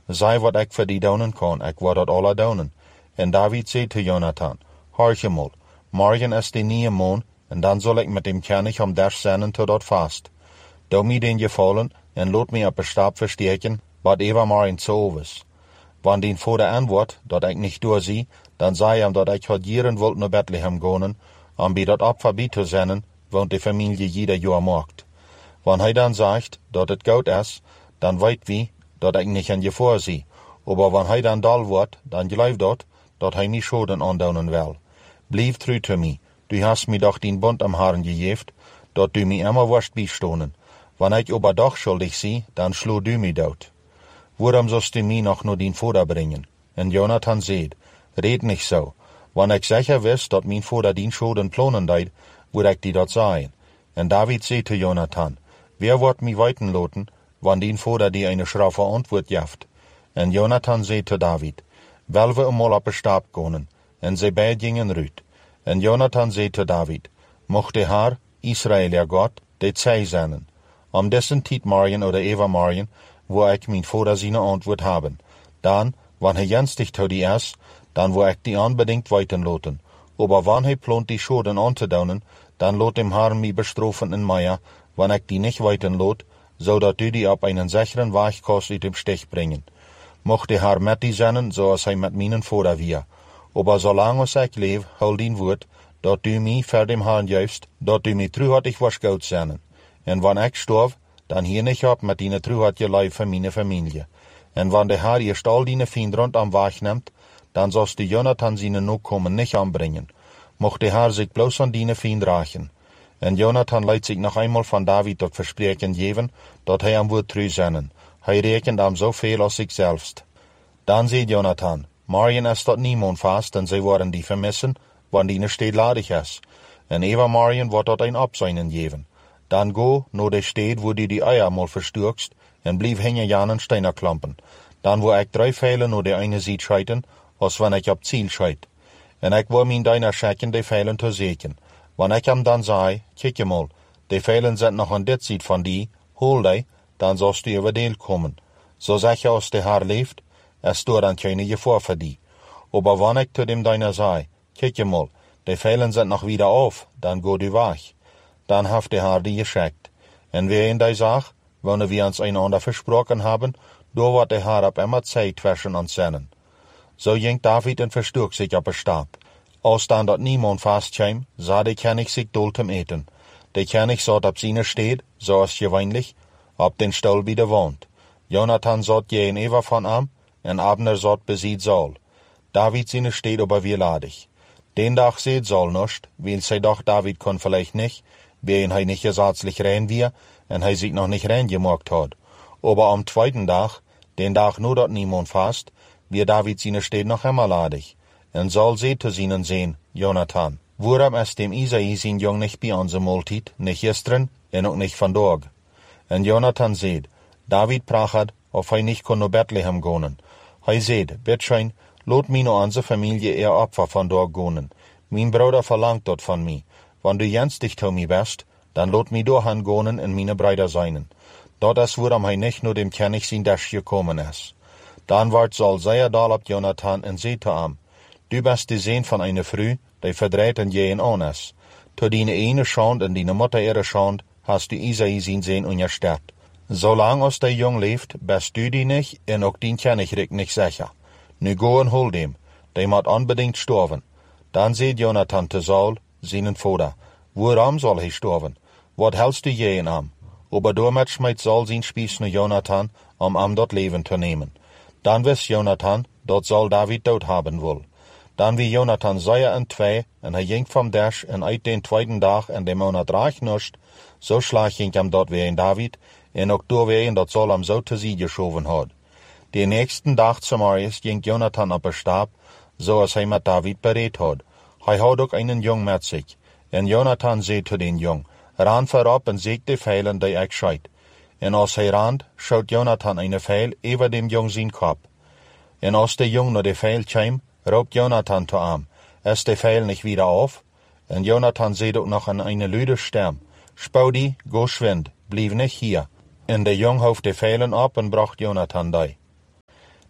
Sei wat ik voor die donen kon, ik word dat alle donen. En David zei te Jonathan, horch mal, morgen is die nieuwe moon, en dan zal ik met dem König om der zenden tot dat vast. Doe mij den gevallen, en laat mij op een stab versteken, wat Eva morgen zo is. Wann den Vater antwoordt, dat ik niet doorzie, dan zei hem dat ik had jaren wilt naar Bethlehem gaan, om bij dat Opfer bij te zenden, want de familie jeder jaar maakt. Wann hij dan zegt, dat het goed is, dan weet wie, dat ik niet in gevaar zie. Aber wann hij dan dal wordt, dan geloof dat hij mij schoden aandoen wil. Blijf trouw te mij, du hast mij doch den Bund am Haaren gegeven, dat du mij immer wirst bijstonen. Wann ik aber doch schuldig zie, dan slo du mij dood. Waarom zost du mij noch nur den Vater bringen? En Jonathan zei, red nicht so. Wann ik sicher wist, dat mijn Vater den schoden planen deed, would ik die dat zeggen. En David zei te Jonathan, wer wordt mij weiten laten, wann den Vater die eine schraffe antwoord jaft? En Jonathan zei te David, wel we eenmaal op een stab gaan. En zij beid gingen ruit. En Jonathan zei te David, mocht de Haar, Israël ja God, dit zij zenden. Om dessen tijd morgen oder overmorgen, wo ik mijn Vater zijn antwoord hebben. Dan, wann hij jenstig tot die is, dan wo ik die unbedingt weiten laten. Aber wann hij plant die schoden aan te doen, dan laat dem Herrn mij bestrafen in Meier, wann ik die nicht weiten laat, zodat du die op einen sicheren Weg kannst uit dem Stich bringen. Mocht de Herr met die zenden, zoals hij met mijn Vater weer. Aber solange als ik leef, hou dien woord, dat du mij voor dem Herrn juist, dat du mij truhartig was goed zenden. En wann ik storf, dan hier nicht op met die truhartige lijf voor mijn familie. En wann de Herr eerst al die vrienden rond am Weg neemt, dan zost de Jonathan zijn Nachkommen nicht anbringen. Mocht de Herr sich bloß an die vriend rachen. En Jonathan leidt zich noch einmal van David dat verspreken geven, dat hij am woord treu zenden. Hij rekent am so veel als zich selbst. Dan zei Jonathan, morgen is dat niemand vast, en zij worden die vermissen, wann die steed ladig is. En overmorgen wordt dat een opzijnen geven. Dan go naar de stad wo die eier mal versturkst, en blijf hängen jan en steiner klampen. Dan wo ik 3 Pfeilen naar de eine Seite scheiten, als wann ik op Ziel scheit. En ik wil mijn deiner schecken de Pfeilen te zeken. Wann ik hem dan zei, kijk je mal, de Pfeilen zijn nog aan dit Seite van die, hol die, dan zost du over deel komen. Zo zeg je als de Herr leeft, es door dan keine Gefahr für die. Aber wann ik zu dem deiner zei, kijk je mal, de Pfeilen sind noch wieder auf, dann go du weg. Dan heeft de Herr die geschickt. En wie in die Sache, wanneer wir uns einander versprochen haben, door wordt de Herr op immer Zeit zwischen uns senden. So ging David en versturk sich op een stab. Als dan dat niemand vastkwam, sah de König sich doltem eten. De König zat op zijn steed, zoals gewöhnlich, op den Stuhl bij de wand. Jonathan zat gegenüber von am, en Abner zat besiet Saul. David seine steed aber wie ladig. Den Tag seht Saul nicht, weil sie doch David kon vielleicht nicht, wen hij nicht gesetzlich rein wir, en hij sich noch nicht rein gemacht hat. Aber am zweiten Tag, den Tag nur dat niemand fast, wir David seine steed noch immer ladig. En Saul seht zu seinen sehen, Jonathan, waarom ist dem Isai sein Jung nicht bei unserer Multit, nicht gestern, en auch nicht vandaag? En Jonathan seht, David prachat, of hij nicht kon naar Bethlehem gaan. Hij seht, bitteschön, laat mij naar onze familie eher Opfer vandaag gaan. Mijn Bruder verlangt dat van mij. Wann du jenstig zu mir bist, dann laat mij doorgaan gaan en meine Brüder seinen. Dat is waarom hij nicht nur dem König sein Dash gekommen is. Dan wordt Saul sehr dal op Jonathan en zei te hem, du bist de Sehn van eine Frau, die verdreht en je aan is. To dine ene schand en dine Mutter ihre schand, hast du Isai sein Sehn ungesterbt. Zolang als der Jung leeft, bist du die nicht, en ook dien Königreich nicht sicher. Nu go en hol dem, die moet unbedingt sterven. Dan zei Jonathan te Saul, seinen Vater, waarom soll hij sterven? Wat hältst du je in am? Aber damit schmeidt Saul sein Spieß naar Jonathan, am dat Leben te nemen. Dan wist Jonathan, dat Saul David dood haben wil. Dan wie Jonathan zeer en 2, en hij ging vom Dash, en uit den tweeden dag en de Monat reich nuscht, so schlag ging hem dat weer in David, en ook door weer in dat Saul am zo te zie geschoven had. Den nächsten Tag zum Morgens ging Jonathan op een stab, zoals hij met David bereid had. Hij had ook einen Jung met zich. En Jonathan zei te den Jung, ran voorop en zeeg de Pfeilen die ik scheit. En als hij rand, schaut Jonathan eine Pfeil über dem Jung zijn kop. En als de Jung naar de Pfeil kwam, roept Jonathan zu ihm, ist de Pfeil nicht wieder auf? En Jonathan zei ook noch an eine lüde Stem, Spaudi, go schwind, blieb nicht hier. En de Jung hoofd de Pfeilen op en bracht Jonathan die.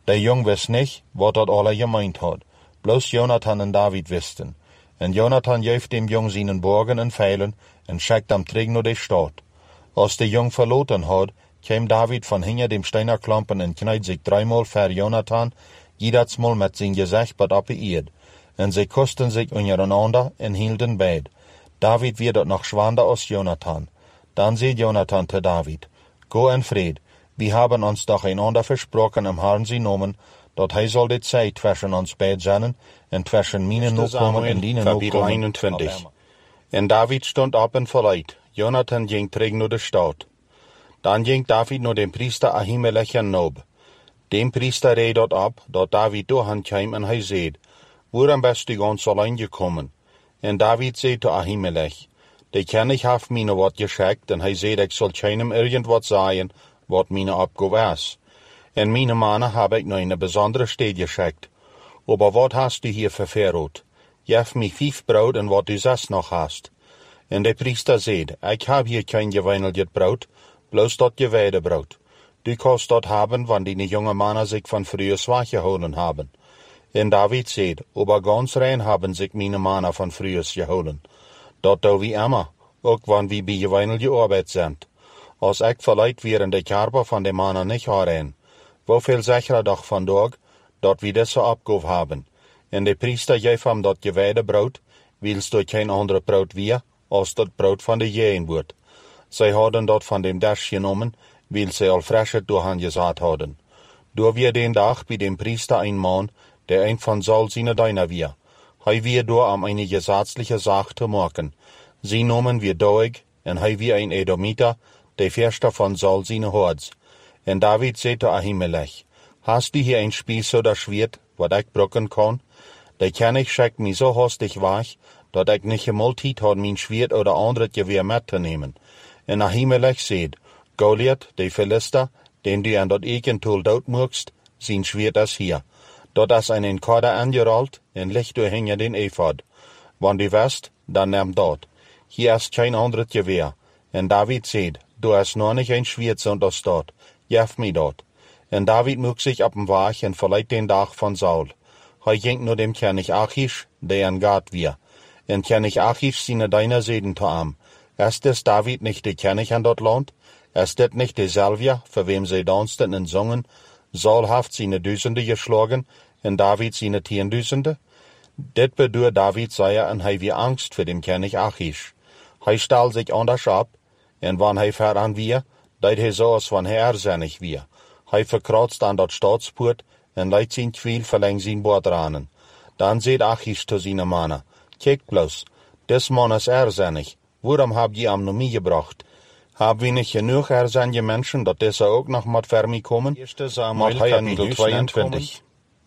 Der Jung wist nicht, wat dat alle gemeint had. Bloß Jonathan en David wisten. En Jonathan geeft dem Jung seinen Borgen en Pfeilen en schickt am terug naar de stad. Als de Jung verloten had, kwam David van hinter dem Steinerklampen en kneit sich dreimal ver Jonathan, jedatsmal met zijn gezicht bad op de eerd. En zij kusten sich untereinander en hielden beid. David wird dort noch schwander als Jonathan. Dann sagt Jonathan zu David, Go in Fried, wir haben uns doch einander versprochen im Herrn sie nomen, dat hij soll dit Zeit zwischen uns beid sein, en zwischen minen Nachkommen en dinen Nachkommen. 21. En David stond op en verleit. Jonathan ging terug naar de stad. Dan ging David naar dem Priester Ahimelech en Nob. Dem Priester reed dort ab, dat David doorheen kwam en hij zei, Waarom bist du ganz allein gekommen? En David zei zu Ahimelech, de König heeft mij wat geschickt, en hij zei, ik zal keinem irgendwas sagen, wat mijn Abgabe is. En meine Mannen habe ich noch in eine besondere Stadt geschickt. Aber wat hast du hier verfehlt? Gib mir 5 Brot en wat du selbst noch hast. En der Priester sagt, ich habe hier kein geweineltes Brot, bloß dat geweide Brot. Du kannst dat haben, wann die junge Männer sich von früher schwach geholen haben. En David sagt, aber ganz rein haben sich meine Männer von früher geholen. Dat do wie immer, auch wann wir bei geweinelte Arbeit sind. Als ich verleiht wären de Körper von den Männern nicht rein. Wofür sicherer doch von Tag, dat wir das so abgehoben haben. En de Priester geeft hem dat geweide Brot, wils door kein ander Brot weer, als dat Brot van de Jähen wordt. Zij hadden dat van dem Dash genomen, wils zij al frische doorhan gezaad hadden. Door wir den Dag bij dem Priester ein Mann, der ein von Saul seine Diener wir. Hij wir door am eine gesetzliche Sache te maken. Sie nomen wir Doeg, en hij wir ein Edomiter, der Förster von Saul seine Hords. En David zei zu Ahimelech, hast du hier ein Spieß oder Schwert, wat ich brocken kann? Der König schickt mich so hastig weg, dat ich nicht einmal Zeit had, mein Schwert oder anderes Gewehr mitzunehmen. En Ahimelech sagt, Goliath, der Philister, den du an dat Ekentul dood mögst, sein Schwert ist hier. Dat ist einen Kader angerollt, en licht du hinter den Ephod. Wann du weißt, dann nimm dat. Hier ist kein anderes Gewehr. En David sagt, du hast noch nicht ein Schwert, sondern dat. Gib mir dat. En David mög sich ab dem Weg en verleiht den Dag von Saul. Hij ging nur dem König Achish, der in Gad wir. En König Achish seine Diener seden zu ihm. Ist es David nicht der König an dort Land? Ist das nicht derselbe, für wem sie tanzten und sungen? Saul haft seine Düsende geschlagen, en David seine 10.000? Dit bedur David sei en hij wie Angst für den König Achish. Hij stahl sich anders ab, en wann hij veran wir, deit hij so als wann hij ersinnig wir. Hij verkratzt an dat Staatspoort, en leidt zijn Quil verläng zijn Bordranen. Dan seht Achish zu seine Mannen, Kijk bloß, des Mann ist ersinnig, warum habt ihr am Nomie gebracht? Hab wir nicht genug ersinnige Menschen, dat diese auch noch mit Fermi kommen? 1. Samuel, Kapitel 22.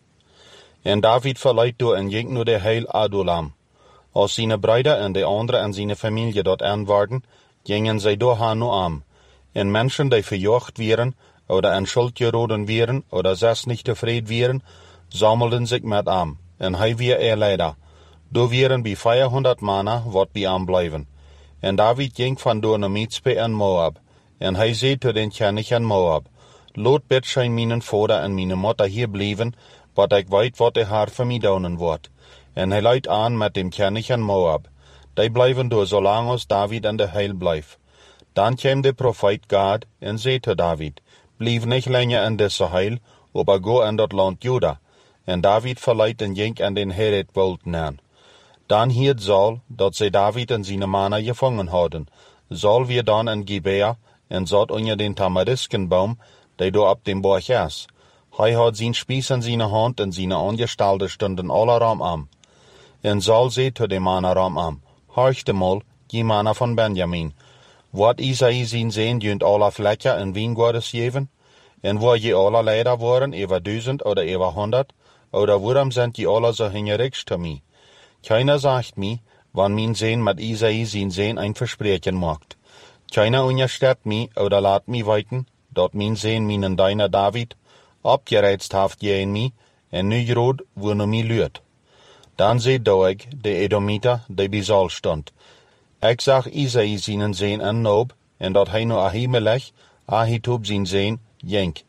En David verleiht door en ging nur der Heil Adulam. Als seine Brüder en de andere en seine Familie dort waren, gingen sie doorheen nur am. En Menschen, die verjocht wären, oder in Schuld geroden wären, oder selbst nicht tevreden wären, sammelten sich mit am. En hij weer leider. Do wären wie 400 Männer, wat bij am bleiben. En David ging van door naar Mizpe en Moab. En hij zei zu den König en Moab, Lot bid zijn mijn vader en mijn moeder hier blijven, wat ik weet wat de Herr voor mij doen wordt. En hij leidt aan met dem König en Moab. Die blijven door zolang als David en de Heil blijft. Dan kwam de profeet Gad en zei zu David, blijf niet langer in deze Heil, aber go in dat land Juda. En David verleiht en ging an den Heret wollten aan. Dan hiert Saul, dat zij David en zijn mannen gevangen hadden. Saul weer dan in Gibea en zat onder den Tamariskenbaum, die door op dem Borg is. Hij had zijn Spieß in zijn hand en zijn Angestellte stonden alle ram am. En Saul zei zu dem mannen ram am, horchte mal, die mannen van Benjamin, wat Isai zijn zijn junt alle vlekken en wijngaarden geven? En waar je alle leider waren, over 1000 oder over 100, oder waarom sind die alle so hingerig zu mir? Keiner sagt mir, wann mein Sehn mit Isai sein Sehn ein Versprechen macht. Keiner unterstellt mir oder lässt mich weiten, dort mein Sehn meinen deiner David abgereizt haft je in mir, en nu grod, wo nu mi lürt. Dann seh Doeg, der Edomiter, der bei Saul stand. Ich sag Isai seinen Sehn an Nob, en dat hij nu Ahimelech, Ahitub sein Sehn, jenk.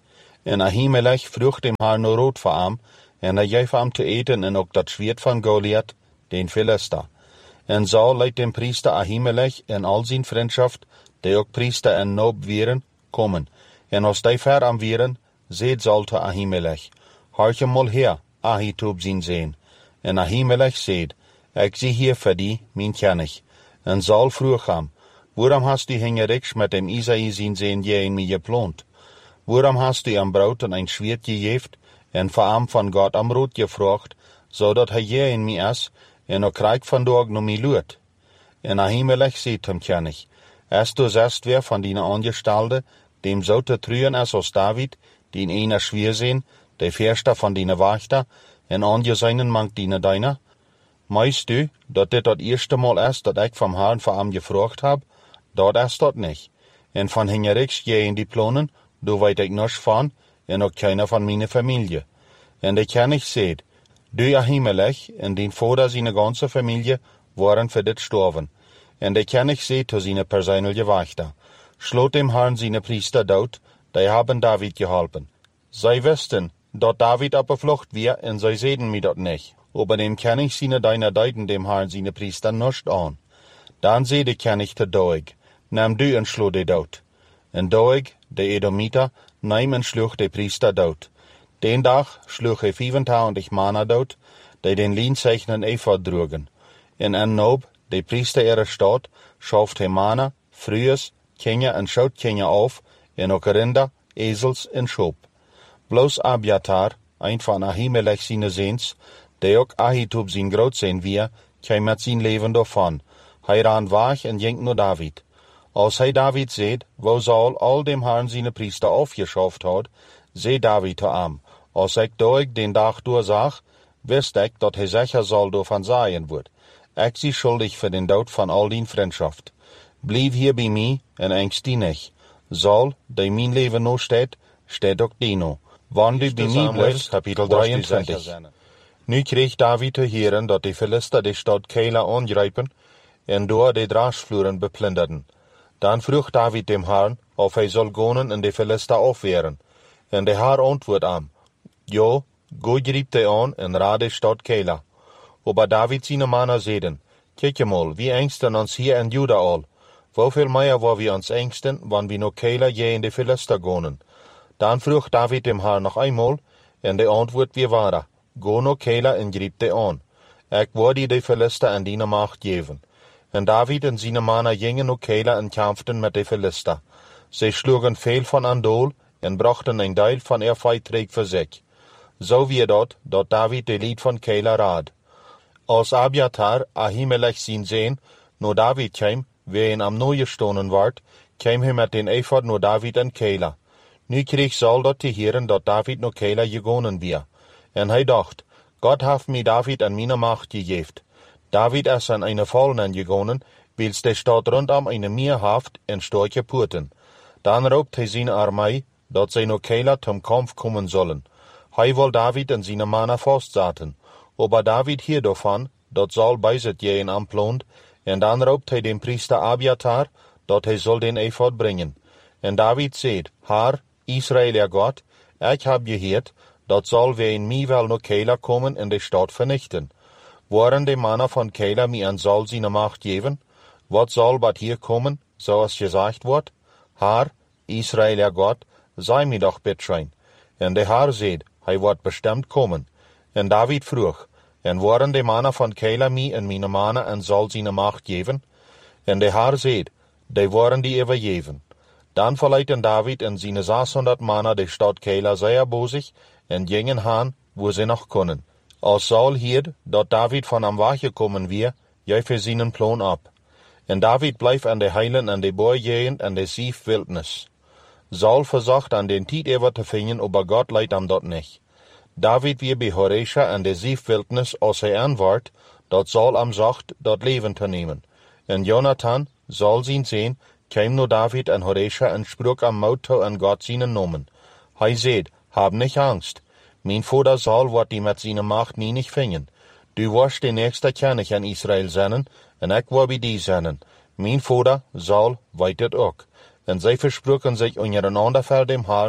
En Ahimelech vroeg dem Herrn no rood voor hem, en hij geef hem te eten en ook dat zwierd van Goliath, den Philister. En Saul leidt dem priester Ahimelech en al zijn vriendschaft, die ook priester en Nob wieren, komen. En als die ver am wieren, zeet Saul te Ahimelech, hartje mal her, Ahitub zijn zeen. En Ahimelech zeet, ik zie hier voor die, mijn kennig. En Saul vroeg hem, waarom hast du hingeriks met dem Isai zijn zeen je in mij geplant? Waarom hast du am Braut en ein Schwert gegeven, en voor hem van God am Rot gevraagd, zodat hij je in mij is, en ook krijg vandaag no mij luurt? En Ahimelech zeet hem kennig, du zest wer van die Angestalde, dem zo te truien is als David, die einer schwer zijn, de verste van die Wachter, en angeseinen mank die deiner? Meist du, dat dit dat eerste Mal is, dat ik van Herrn voor hem gevraagd heb? Dat is dat niet. En van hingeriks je in die plannen, du weet ik niks van, en ook keiner van mijn familie. En de kennig zeet, du Ahimelech en die vader zijn ganze familie waren voor dit storven. En de kennig zeet te zijn persoonlijke wachter, sloot dem Herrn zijn priester dood, die hebben David geholpen. Zij wisten, dat David op de vlucht weer, en zij zeiden mij dat niet. Aber dem kennig zijn deiner deuten dem Herrn zijn priester nicht aan. Dan zei de kennig te Doeg, neem du en sloot de dood. En Doeg, de Edomiter, neem en sloeg de priester dood. Den dag sloeg hij 25 mannen dood, die den lienzeichnen Ephod droegen. En Nob, de priester ihrer stad, schauft hij mannen, frues, kinder en schoutkinderen auf, en ook rinder, ezels en schoop. Bloos Abiatar, een van Ahimelech zijn zeens, die ook Ahitub zijn groot zijn weer, kwam met zijn leven daarvan. Hij ran weg en ging naar David. Als hij David zeed, wo Saul al dem Herrn zijn priester aufgeschaft had, zei David te hem, als ik Doeg den dag doorzag, wist ik dat hij zeker zal daarvan zijn wordt. Ik zie schuldig voor den dood van al die vriendschaft. Blijf hier bij mij en engst die niet. Saul, die mijn leven no steht ook die no. Wanneer du bij mij blijft, kapitel 23. Nu kreeg David te heren dat de Philister de stad Keila aangrijpen en door de draasvloeren beplinderden. Dan vroeg David dem Herrn, of hij zal gaan en de Philister afweren. En de Herr antwoord hem, ja, go griep de aan en raad de stad Keila. Aber David zijn mannen zeiden, kijk mal, wie engsten ons hier in Juda al. Hoeveel meer waar we ons engsten, wanneer we naar Keila je in de Philister gaan. Dan vroeg David dem Herrn nog eenmaal, en de antwoord weer waren, go naar Keila en griep de aan. Ik word de Philister en die macht geven. En David en zijn mannen gingen naar Keila en kämpften met de Philister. Zij sloegen veel van aan doel en brachten een deel van ihr Feitreek voor zich. Zo wie dat David de lied van Keila raad. Als Abiatar, Ahimelech zijn zeen, naar David kwam, wie in am Neue gestonen werd, kwam hij met den Ephod naar David en Keila. Nu kreeg Saul dat te heren dat David naar Keila gegonen weer. En hij dacht, God heeft mij David en mijn macht gegeven. David is aan eine Fallen gegonen, wils de stad rondom eine Meer haft en sterke Poorten. Dan roept hij zijn armee, dat zij naar Keila zum Kampf kommen sollen. Hij wil David en zijn mannen vastzaten. Aber David hier davon, dat Saul bijzet je in amploont, en dan roept hij den priester Abiatar, dat hij zal den Ephod brengen. En David zegt, Herr, Israël God, ik heb gehoord, dat Saul weer in mij wel naar Keila komen en de stad vernichten. Waren de mannen van Keila mij aan Saul zijn macht geven? Wat zal wat hier komen, zoals gezegd wordt? Herr, Israël God, sei mij doch bitschein. En de Herr zegt, hij wordt bestemd komen. En David vroeg, en waren de mannen van Keila mij en mijn mannen aan Saul zijn macht geven? En de Herr zegt, die waren die overgeven. Dan verleiten David en zijn 600 mannen de stad Keila zeer bozig en gingen haan, wo ze nog konden. Als Saul hierd dat David van hem weggekomen weer, gaf hij zijn plan op. En David bleef aan de heilen en de boergegend en de sief wildnis. Saul verzocht aan den tijd even te vinden, aber God leidt hem dat niet. David weer bij Horesha en de sief wildnis als hij aanwaart, dat Saul hem zocht dat leven te nemen. En Jonathan, Saul zijn zeen, kwam naar David en Horesha en sprak am Mouth toe en God zijn nomen. Hij zei, hab nicht angst. Mijn vader Saul wordt die met zijn macht niet vingen. Du warst de nächste König in Israël zijn, en ik word bij die zijn. Mijn vader Saul weet het ook. En zij versproken zich ondereinander voor dem Herrn,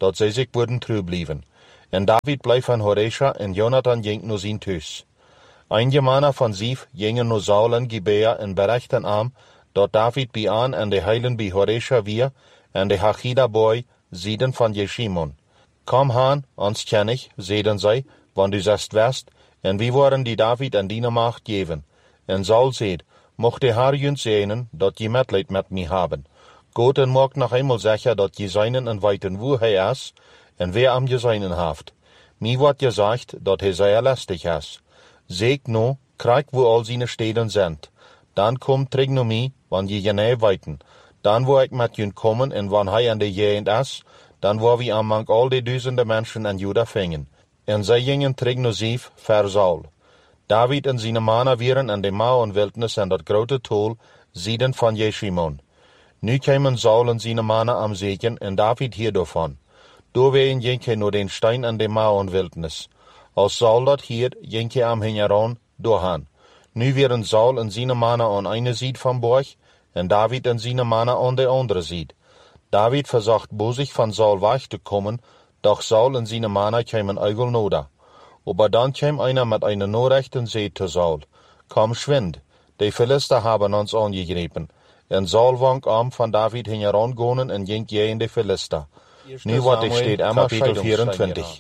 dat zij zich worden true blijven. En David bleef van Horesha en Jonathan ging naar zijn thuis. Einige mannen van Sief gingen naar Saul en Gibea en berichten aan dat David bij aan en de heilen bij Horesha weer en de Hachida boy zeiden van Jeshimon. Kom haan, ons ken ik, zeiden zij, want du zest west, en wie worden die David en die macht geven. En Saul zeid, mocht de haar junt zijnen, dat je medleid met mij hebben. Goed en mocht nog eenmaal zeggen dat je zijnen en weten hoe hij is, en wer am je zijnen heeft. Mij wordt gezegd dat hij zeer lästig is. Zeg nu, krijg wo al zijn steden zijn. Dan kom terug naar mij, wanneer je niet weten. Dan wil ik met je komen, en wanneer hij aan de gegend is, dan wil we among al die duizenden mensen in Juda vingen. En zij gingen terug naar Sief, ver Saul. David en zijn mannen waren in de Mauenwildnis en dat grote tol, zeiden van Jeshimon. Nu kwamen Saul en zijn mannen am Segen, en David hier daarvan. Doorwegen ging hij naar den Stein in de Mauenwildnis. Als Saul dat hier, ging hij am Hingeron doorgaan. Nu waren Saul en zijn mannen aan eine Seite van Borg, en David en zijn mannen aan de andere Seite. David versucht bosig van Saul weg te komen, doch Saul en zijn mannen kwamen eigel noda. Aber dann kam einer mit einer Nachrichten zei zu Saul, komm schwind, die Philister haben uns angegriffen. En Saul wang am van David hingerangonen en ging in de Philister. Nu wat ik steht Kapitel 24.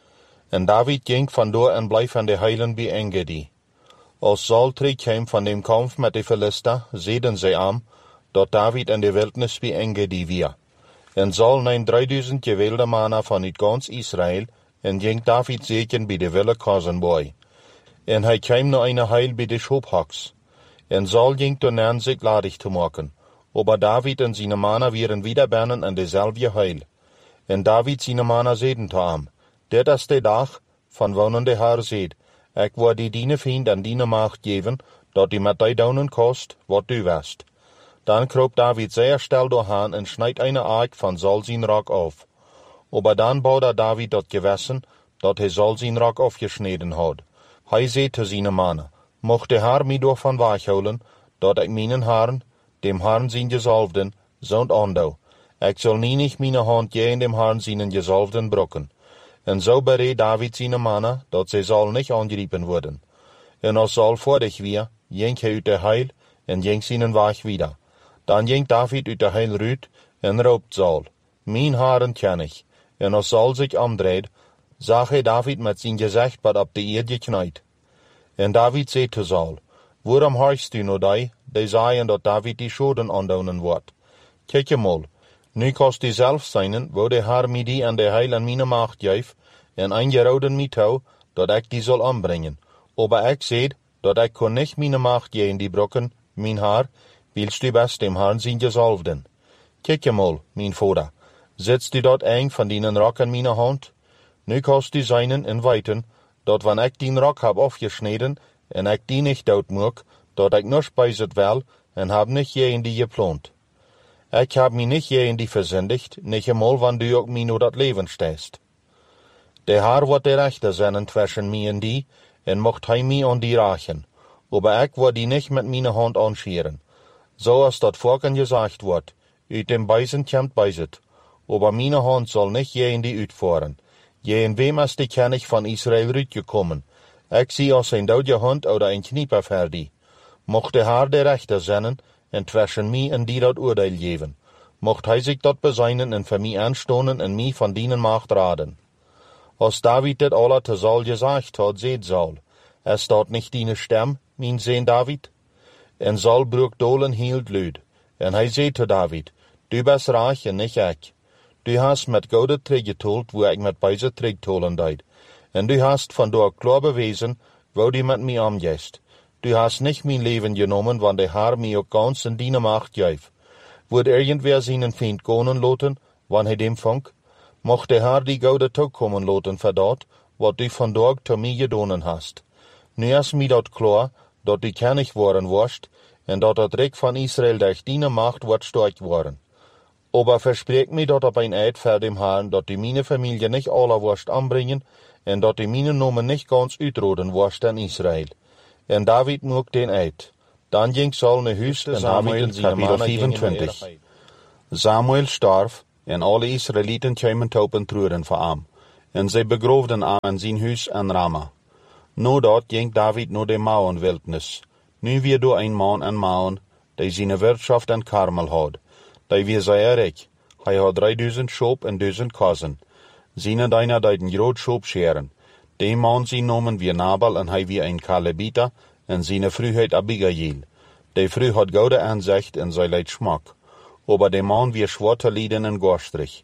En David ging vandoor en bleef van de heilen bij Engedi. Als Saul terugkwam van dem Kampf met de Philister, zeiden zij am, dat David in de wildnis bij Engedi weer. En Saul nam 3000 gewählte mannen van uit ganz Israël, en ging David zeken bij de wille Kazenboy. En hij kwam naar eine heil bij de Schobhaks. En Saul ging toen zich ladig te maken. Aber David en zijn mannen waren wieder binnen in dezelfde heil. En David zijn mannen zeiden te hem, dit is de dag, van wonen de Heer zeid, ik wil die diene vriend en diene macht geven, dat die met die daunen kost, wat du west. Dan kroop David zeer stil doorheen en schneid eine Ark van Saul zijn rok af. Aber dan bouwde David dat gewessen, dat hij Saul zijn rok afgesneden had. Hij zei te zijn mannen, mocht de Heer mij door van weghouden, dat ik mijn Herrn, dem Herrn zijn gezalfden, zo'n aandou. Ik zal niet mijn hand in dem Herrn zijn gezalfden brokken. En zo bereed David zijn mannen, dat zij Saul niet angegripen worden. En als Saul voordig weer, ging hij uit de heil, en ging zijn weg wieder. Dan ging David uit de heil uit, en roept Saul, mijn Herrn ken ik. En als Saul zich omdraait, zag hij David met zijn gezicht wat op de eerd gekniet. En David zei te Saul, waarom horchst du naar die zeiden dat David die schoden aandoen wordt? Kijk je mal, nu kost die zelf zijn, wo de Heer mij die aan de heil en mijn macht geeft, en aangerouden mij toe, dat ik die zal aanbrengen. Aber ik zei, dat ik kon niet mijn macht geven die brokken, mijn Heer, willst du best dem Herrn zijn gezalfden. Kijk je mal, mijn vader, zitst du dort eng van die rok in mijn hand? Nu kost du zijn en weten, dat wanneer ik die rok heb afgesneden, en ik die niet dood moek, dat ik nog spijzet wel, en heb niet je in die geplant. Ik heb mij niet je in die verzindigd, niet eenmaal wanneer du ook mij naar dat leven stijst. De Heer wordt de rechter zijn tussen mij en die, en mocht hij mij aan die rachen. Aber ik word die niet met mijn hand aanscheren. Zoals dat vorken gezegd wordt, uit dem Beisen komt Beiset. Aber meine hand zal niet je in die uitvoeren. Je in wem is de König van Israël uitgekomen? Ik zie als een dode hond oder een knieper verdi. Mocht de Heer de rechter zijn, en tussen mij en die dat oordeel geven. Mocht hij zich dat bezijnen en voor mij aanstonen en mij van dienen macht raden. Als David dit alle te Saul gezegd had, zei Saul, is dat niet die stem, mijn zoon David? En Saul broek dolen hield luid. En hij zei te David, du bist reich en niet ik. Du hast met gouden teruggetold, wo ik met bijze terugtolen deed. En du hast van door klar bewezen, wo du met mij omgehst. Du hast nicht mein Leben genommen, wann der Herr mir auch ganz in deine Macht gab. Wird irgendwer seinen Feind gehen lassen, wann er dem fängt? Mocht der Herr die Gaude kommen lassen für dort, wat du von dort zu mir gedonen hast. Nu ist mir dort klar, dat du König worden wirst, en dat das Reich von Israel durch deine Macht wird stark worden. Aber versprech mir dort auf ein Eid für dem Herrn, dat du meine Familie nicht alle wirst anbringen, en dat du meine Namen nicht ganz uitroden wirst in Israel. En David mocht den Eid. Dan ging Saul naar huis en David en zijn mannen 25. Samuel starf, en alle Israeliten kwamen topen treuren voor hem, en zij begroofden hem in zijn huis en Rama. Nu dat ging David naar de Mauenwildnis, nu weer door een man en Mauen, die zijn wirtschaft in Karmel had, die weer zeer rijk. Hij had 3000 schop en 1000 kassen. Zijn deiner deiden groot schop scheren. Die man zijn nomen weer Nabal en hij weer een Kalebita, en zijn vrouw heet Abigail. Die vrouw had goede aanzicht en zij leid smak. Aber de man weer zwarte lieden en gorstrich.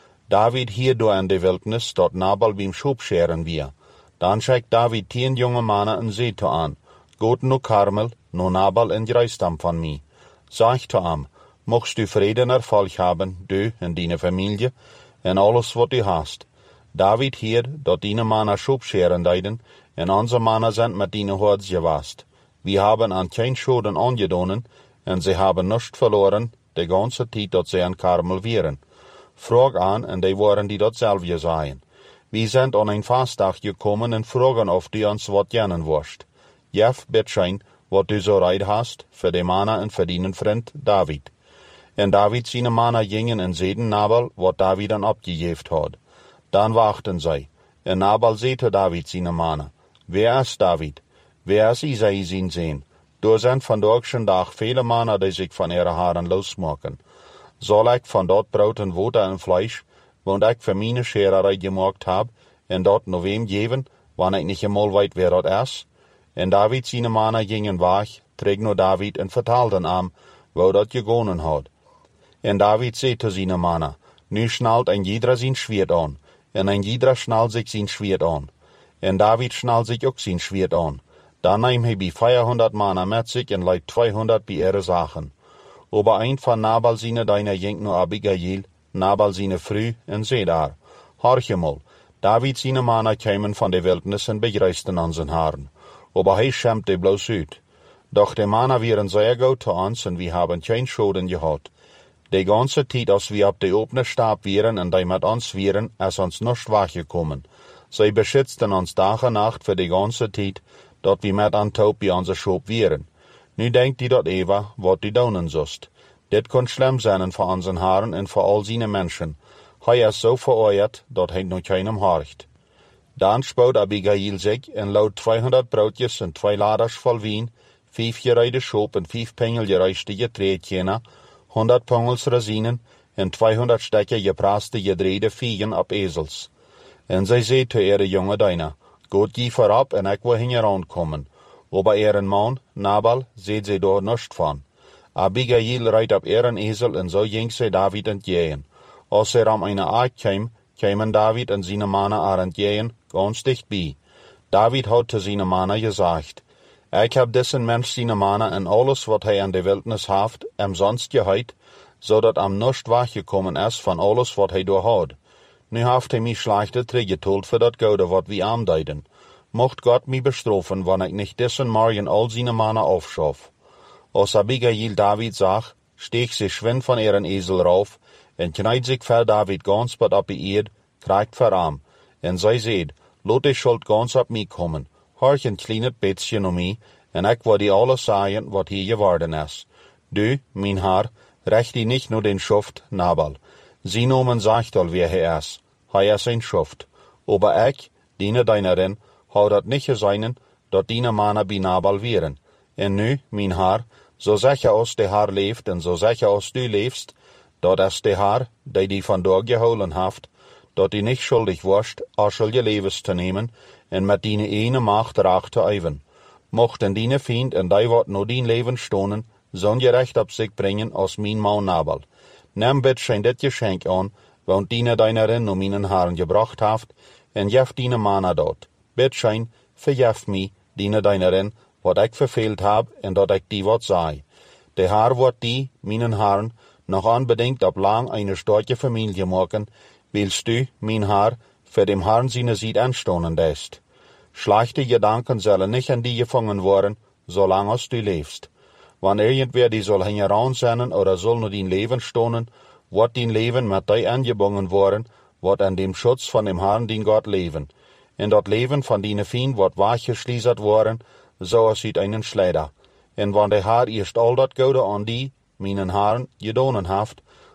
David hier door in de wildnis, dat Nabal beim schopscheren weer. Dan schickt David 10 jonge mannen en zei te aan, Goed no Karmel, no Nabal en Greistam van mij. Zeg te hem, mocht u vrede en erfolg hebben, du en die familie, en alles wat u hast. David hier, dat die mannen schopscheren deiden, en onze mannen zijn met die hoorts gewast. Wir haben an kein Schoden angedaan, en ze hebben nichts verloren, de ganze tijd dat ze in Karmel waren. Frag aan, en die waren die dat zelfje zeien. Wir sind an ein Fastdag gekommen en vragen of du ons wat jennen worst. Jef, bitschein, wat du so reid hast, für de Mana en für dienen Freund David. En David seine Mana gingen en zeiden Nabal, wat David dan abgejeft had. Dan wachten zij. En Nabal zeete David seine Mana. Wer ist David? Wer ist Isai zijn zeen? Door zijn vandaag schon dag vele Mana die zich van ihre haren losmaken. Zal ik van dat brood en water en vlees, want ik voor mijn schererij gemaakt heb, en dat nog wem geven, wanneer ik niet eenmaal weet wer dat is? En David seine Mana gingen weg, trek naar David en vertelden hem, wo dat gegonnen had. En David zei te seine Mana, nu schnallt ein jeder zijn Schwert aan, en ein jeder schnallt sich zijn Schwert aan. En David schnallt sich ook zijn Schwert aan. Dan nahm hij bij 400 Mana met zich en leidt 200 bij ihre Sachen. Aber ein von Nabal seine deiner ging nur Abigail, Nabal seine Frau, en zei daar, horche mal, David seine Mana kämen von der Wildnis en begreisten an zijn Haaren. Aber hij schämte bloß uit. Doch de Mana waren sehr gut zu uns en wir haben kein Schoden gehad. De ganze Zeit, als wir ab de opene Stab waren en die mit uns waren, is uns nicht wachgekommen. Sie beschützten uns Tag und Nacht für die ganze Zeit, dat wir mit an Taub bei unser Schop waren. Nu denkt die dat Eva, wat die doen zost. Dit kon schlimm zijn voor onze haren en voor al zijn mensen. Hij is zo verooerd, dat hij nog keinem horcht. Dan spoot Abigail zich en lood 200 broodjes en 2 laders vol wien, 5 gereide schop en 5 pengel gereiste getreedjena, 100 pongels resinen en 200 stekken gepraste gedreide viegen op ezels. En zij zei te ihre jonge deiner, Goed gie voorop en ik wil hingeraan komen. Aber ihren Mann, Nabal, seht sie dort nicht von. Abigail reit op ihren Esel en so ging sie David entgegen. Als er am eine Art kämen David en seine Mana entgegen, ganz dicht bei. David hat zu seine Mana gesagt, ich hab diesen Mensch seine Mana en alles wat hij an de Wildnis haft, sonst geheit, so dat am nicht wachgekommen ist von alles wat hij door had. Nu haft hij mich schlechte teruggetult für dat Goude wat wir am deiden. Mocht Gott mich bestrafen, wann ich nicht diesen Morgen all seine Mana aufschaff. Als Abigail David sagt, steeg sie schwind von ihren Esel rauf, en kneit sich für David ganz bad ab die Erd, kriegt für Arm, en zij seht, lot die Schuld ganz ab mich kommen, horch ein kleines bisschen um mich, en ich will die alles sagen, wat hier geworden ist. Du, mein Herr, recht die nicht nur den Schuft, Nabal. Sie nomen sagt all, wer er ist. Hij is ein Schuft. Aber ich, diene deinerin, hou dat nicht geseinen, dat die Mana bij Nabal wären. En nu, mijn Herr, so sicher als de Herr leeft en so sicher als du lebst, dat is de Herr, die vandaag gehouden heeft, dat die nicht schuldig warst, als je levens te nemen en met die ene macht raag te eiven. Mochten die Feind en die wat no dien leven stonen, zon je recht op zich brengen als mijn man Nabal. Neem bitschein dit geschenk aan, want die deinerin no mijn Herren gebracht heeft, en jef die Mana dat. Bitschein, verjef mij, die deinerin, wat ik verfehlt heb en dat ik die wat zei. De Herr wordt die, mijn Herren, noch unbedingt op lang eine starke Familie maken, willst du, mein Herr, für dem Herrn seine Sied anstonen lässt. Schlechte Gedanken sollen nicht an die gefangen worden, solange als du lebst. Wann irgendwer die soll hingeran sein oder soll nur dein Leben stonen, wird dein Leben mit dir angebunden worden, wird an dem Schutz von dem Herrn, den Gott leben. En dat Leben von deine Feind wird wachgeschließt worden, so als uit einen Schleider. En wann der Herr erst all dat Gode an die, meinen Herren, gedonen haft,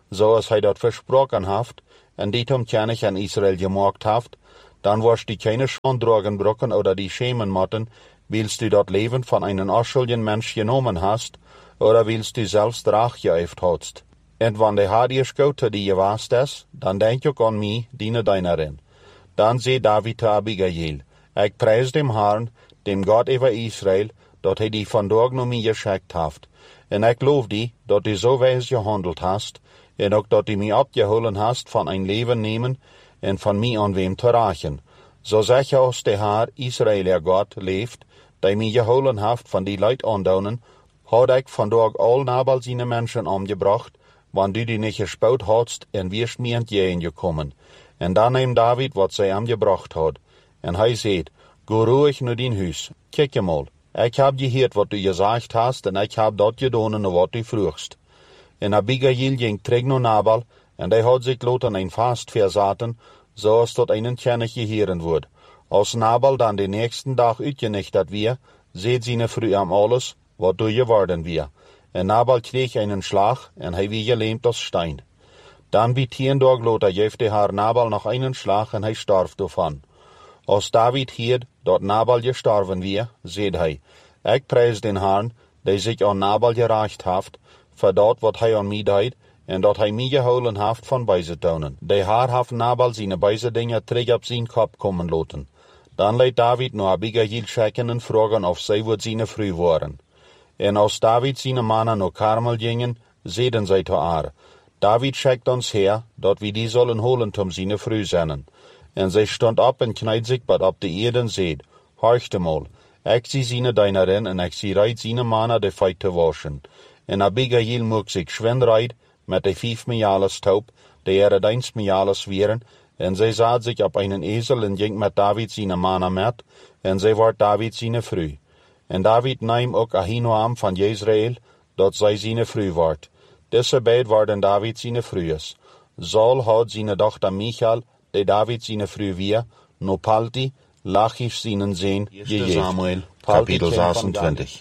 so als hij dat versproken haft, en dit König an Israel gemacht haft, dann wirst du keine Schande tragen brocken oder die schämen motten, willst du das Leben von einem unschuldigen Mensch genommen hast, oder willst du selbst Rach geäuft hast. Und wenn der Herr dir schaut, die je warst es, dann denk auch an mich, diene Dienerin. Dann seh David zu Abigail, ich preis dem Herrn, dem Gott über Israel, dat hij die vandaag naar mij geschickt haft. En ik loof die, dat du so weis gehandelt hast, en ook dat du mich abgeholen hast von ein Leben nehmen, en von mij an wem te rachen. So zeg je als de Herr, Israël Gott, leeft, die mij geholen haft von die Leut andaunen, had ik vandaag al Nabal seine Menschen umgebracht, wann du die nicht gespaut hadst, en wirst mir entgegen gekommen. En dan neem David, wat zij umgebracht had. En hij zei, go ruhig naar din huis, kijk je mal. Ik heb gehoord wat du gesagt hast, en ik heb dat gedaan wat du vroegst. En Abigail ging terug naar Nabal, en hij had zich laten een vast verzaten, zoals tot einen König geheeren wordt. Als Nabal dan de nächsten dag uitgenichterd weer, seht seine Frau am alles, wat du geworden weer. En Nabal kreeg einen Schlag, en hij wie gelähmt als Stein. Dan bij 10 Tage later geeft de Herr Nabal noch einen Schlag, en hij starf davon. Als David hierd dat Nabal gestorven weer, zeid hij, ik prijs den Herrn, die zich aan Nabal gereicht haft, voor dat wat hij aan mij deed, en dat hij mij geholen haft van bijzetonen. De Herr haft Nabal zijn bijzedingen terug op zijn kop komen laten. Dan leidt David naar Abigail schicken en vragen of zij wordt zijn vrouw waren. En als David zijn mannen naar Karmel gingen, zeiden zij te haar, David schickt ons her, dat we die zullen holen om zijn vrouw zijn. En zij stond op en kniet zich bad op de eerd en zeid, horchte mal, ik zie zijn dienerin en ik zie reit zijn mannen de feit te waschen. En Abigail mocht zich schwind reit, met de 5 Miales taub, die er 1 Miales wären, en zij zat zich op einen Esel en ging met David zijn mannen met, en zij wordt David zijn vrouw. En David neem ook Ahinoam van Jezreel, dat zij zijn vrouw wordt. Deze beid worden David zijn vrouws. Saul had zijn dochter Michal, die David zijn vrouw weer, no Palti, Lachish zijn zeen, Samuel, Kapitel 26.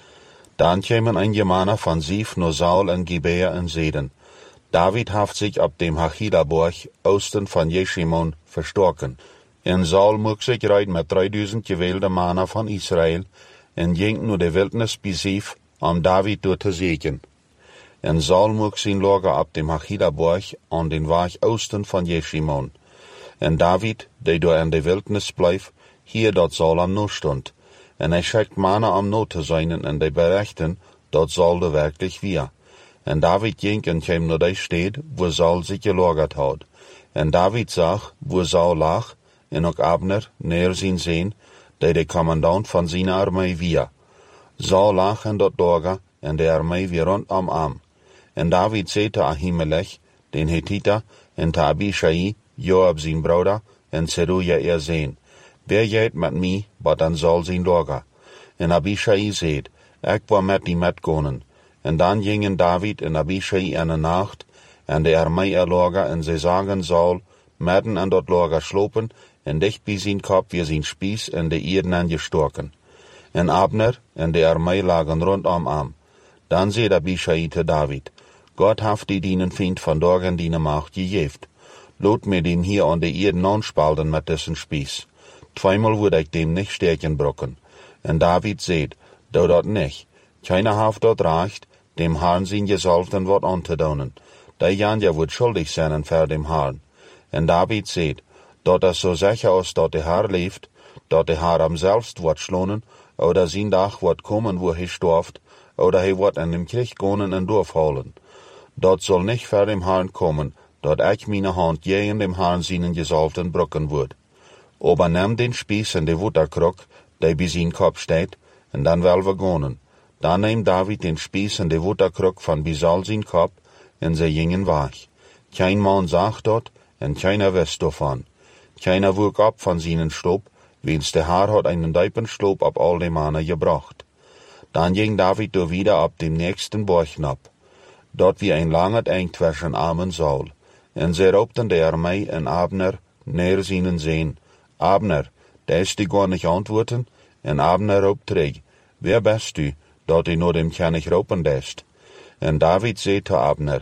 Dan kämen einige Männer von Sif nur Saul en Gibea en Seden. David haft sich ab dem Hachilaborg, Osten von Jeshimon, verstorken. En Saul mocht sich reiten mit 3000 gewählte Männer von Israel, en ging nur de Wildnis bis Sif, David door te zegen. En Saul mocht zijn lager ab dem Hachilaborg an den Weg Osten von Jeshimon. En David, die door in de Wildnis bleef, hier dat Saul am No stond. En hij schickt Männer am No te zijn en die berichten, dat Saul de wirklich weer. En David ging en kwam naar de stad, wo Saul zich gelagert had. En David zag, wo Saul lag, en ook Abner, neer zijn zeen, die de commandant van zijn armee weer. Saul lag in dat lager, en de armee weer rondom am. En David zei te Ahimelech, den Hethiter, en te Abishai, Joab zijn broeder, en Zeruja zeen. Wer geht met mij, wat dan Saul zijn lager? En Abishai zei, ik wil met die metgonen. En dan gingen David en Abishai in de nacht, en de armee lager, en ze zagen Saul, midden aan dat lager slopen, en dicht bij zijn kop weer zijn spies en de Ierden aangestorken. En Abner en de armee lagen rondom am. Dan zei Abishai te David, Gott haft die dienen Feind vandaag in die macht gegeven. Laat mir dem hier an de Ierden anspalten met dessen spies. Zweimal würde ich dem nicht stärken brocken. En David seht, do dat nicht. Keiner haft dort recht, dem Herrn sein Gesalbten wat anzudonen. Der Jan ja wird schuldig sein für dem Herrn. En David seht, dat es so sicher als dat der Herr leeft, dat der Herr am selbst wird schlonen, oder sein Tag wird kommen, wo er storft, oder er wird in dem Krieg gehen und durchholen. Dat soll nicht für dem Herrn kommen, dat ich meine Hand je in dem Herrn seinen Gesalbten brocken wird. Aber nimm den Spieß in de Wutterkrug, der bei sein Kopf steht, und dann will wir gehen. Dann nahm David den Spieß in de Wutterkrug von Bisal sein Kopf, und sie gingen weg. Kein Mann sagt dort, und keiner weiß davon. Keiner wuchs ab von seinen Stob, wenn's der Herr hat einen diepen Stob ab all die Männer gebracht. Dann ging David da wieder ab dem nächsten Borg ab. Dort wie ein langer Eng zwischen Am und Saul. Und sie raubten der Armee en Abner näher seinen sehen. Abner, der ist die gar nicht antworten, en Abner raubt träg. Wer bist du, dat du nur dem König rauben lässt? En David zei te Abner,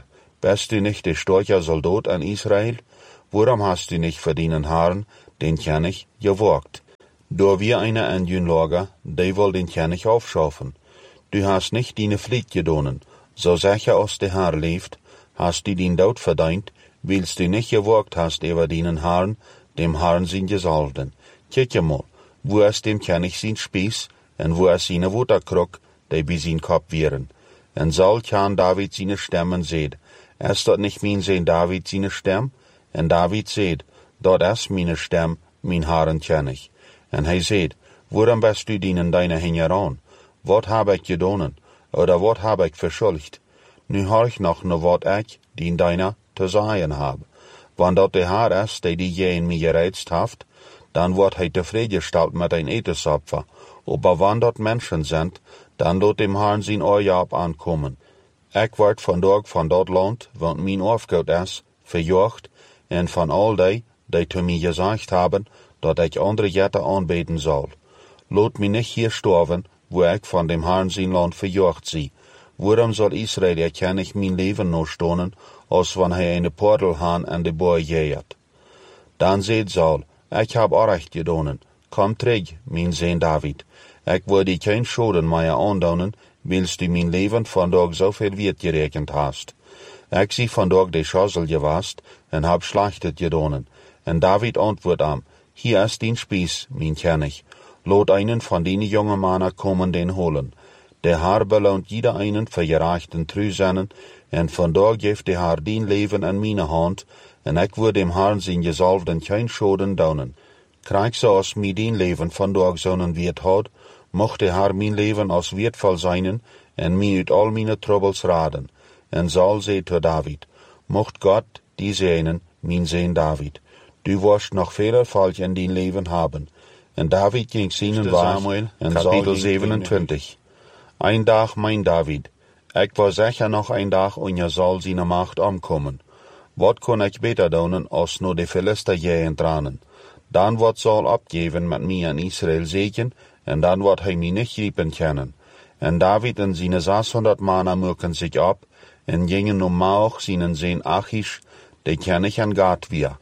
Bist du nicht der starke Soldat an Israel? Warum hast du nicht für deinen Herrn, den König, gewagt? Da wir eine an jün Lager, die will den König aufschaffen. Du hast nicht deine Pflicht gedonen, so sicher als der Herr lebt, hast du den Tod verdient, willst du nicht gewagt hast über deinen Herrn, dem Herrn sein Gesalbten. Kijk mal, wo ist dem König sein Spieß, und wo ist seine Wutterkrug, die bei sein Kopf wären. Und soll kann David seine Stimmen sehen. Ist dort nicht mein Sehen David seine Stimme? Und David seht, dort ist meine Stimme, mein Herrn König. Und er seht, warum bist du dienen deine Hänge an? Wat habe ich gedonen, oder wat habe ich verschuldigt? Nu horch noch nur wat ich, dien deiner, zu sagen hab. Wann dort der Herr ist, der die je in mir gereizt haft, dann wird er zufriedengestellt mit ein Etesopfer. Aber wann dort Menschen sind, dann lot dem Herrn sein Oorjab ankommen. Ich werd vandaag van dort Land, want mein Aufgabe ist, verjocht, en van all die zu mir gesagt haben, dat ich andere Jätte anbeten soll. Lot mich nicht hier sterben, wo ich von dem Herrn sein Land verjocht sie. Warum soll Israel erkenne ich mein Leben noch stonen, als wenn er eine Portelhahn an de Boy jäht? Dann seht Saul, ich hab auch recht gedonen. Komm träg, mein Sohn David. Ich würde kein Schaden mehr andonen, willst du mein Leben vandaag so viel Wert gerechnet hast. Ich sie vandaag de Schüssel gewasst und hab schlachtet gedonen. Und David antwort am, hier ist dein Spieß, mein König. Lot einen von den jungen Männern kommen den holen. Der Herr belohnt jeder einen für gerechten Trüsennen, und vandaag gibt der Herr dein Leben an meine Hand, und ich würde dem Herrn sein Gesalbten kein Schaden donen. Krieg so aus mir dein Leben vandaag so'n Wert hat, mocht der Herr mein Leben als wertvoll seinen, und mir uit all meine Troubles raden. Und Saul sei zu David, mocht Gott die segnen, mein Sohn David. Du wirst noch viele Falsch in dein Leben haben. Und David ging seinen Weg, in Kapitel 27. Ein Tag, mein David, ich war sicher noch ein Tag, und ihr soll seine Macht umkommen. Wat kon ich beter doen, als nur die Philister jähen tranen? Dann wird Saul abgeben mit mir in Israel segen, und dann wird er mich nicht riepen können. Und David und seine 600 Männer mögen sich ab, und gingen auch seinen Sohn Achish, der König an Gat wir.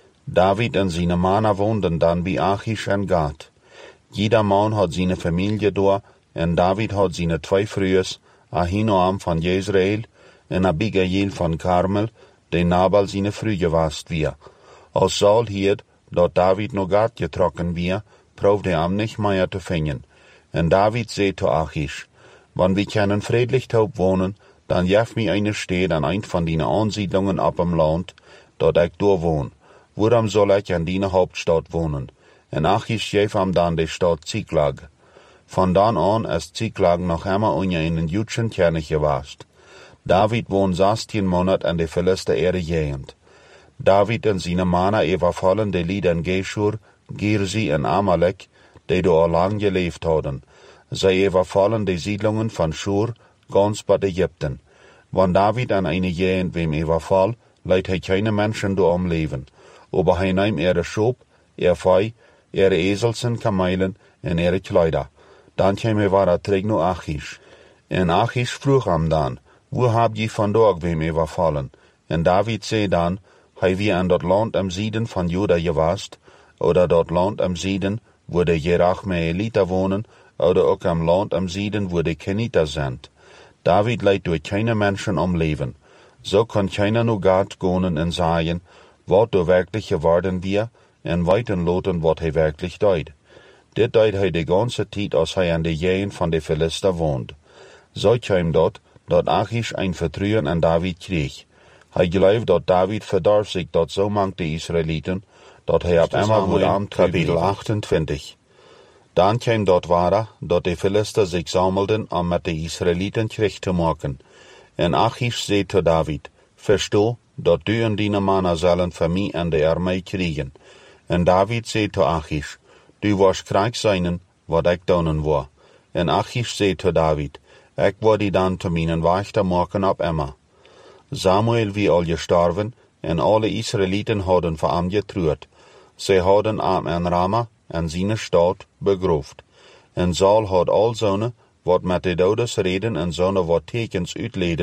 David und seine Männer wohnten dann bei Achish an Gat. Jeder Mann hat seine Familie da, und David hat seine 2 Frühes, Ahinoam von Jezreel und Abigail von Karmel, den Nabal seine Früh gewast wir. Als Saul hielt, dort David noch Gat getrocken wir, probt er am nicht mehr zu finden. Und David seht zu Achish, wann wir können friedlich taub wohnen, dann jef mir eine Stadt an ein von den Ansiedlungen ab im Land, dort ich da wohn. Warum soll ich an die Hauptstadt wohnen? Und Achish jef am dann die Stadt Ziklag. Von dann an ist Ziklag noch immer unter einen jüdischen König gewast. David wohnt 16 Monate an der Philister Erde jehend. David und seine Männer überfallen die Lieder in Geshur, Girzi und Amalek, die da lang gelebt haben. Sie überfallen die Siedlungen von Schur, ganz bei Ägypten. Wenn David an eine Jehend wem überfall, leiht er keine Menschen da umleben. Aber er nimmt ihre Schub, ihr Fei, ihre Eselsen, Kamelen und ihre Kleider. Dann käme er weiter zurück nach Achish. Und Achish frug am dann, wo habt ihr vandaag wem überfallen? Und David sei dann, hei wir an dort Land am Süden von Juda gewast, oder dort Land am Süden, wo die Jerachmeeliter wohnen, oder auch am Land am Süden, wo die Keniter sind. David leidt durch keine Menschen umleben. So kann keiner nur Gott gehen und sagen, wat du wirklich geworden wir, und weiten loten, wat er wirklich deut. Dit deut er die ganze Zeit, als er an der Jähen von den Philister wohnt. So kam dort Achish ein Vertrauen an David krieg. Er glaubt, dat David verdarf sich dort so manch die Israeliten, dat er ab einmal wohl am Kapitel 28. Dann kam dort weiter, dat die Philister sich sammelten, um mit den Israeliten Krieg zu machen. Und Achish seht zu David, versteh, dat du und deine Männer sollen für mich an der Armee kriegen. Und David seht zu Achish, du wirst krank sein, wat ich donen war. Und Achish seht zu David, ich werde dann zu meinen Wächter machen ab immer. Samuel wie all gestorben, und alle Israeliten hadden für ihn getrüht. Sie hadden am in Rama, an seine Stadt, begruft. Und Saul had all seine, wat met de Dodes reden en seine wat tekens uitleden,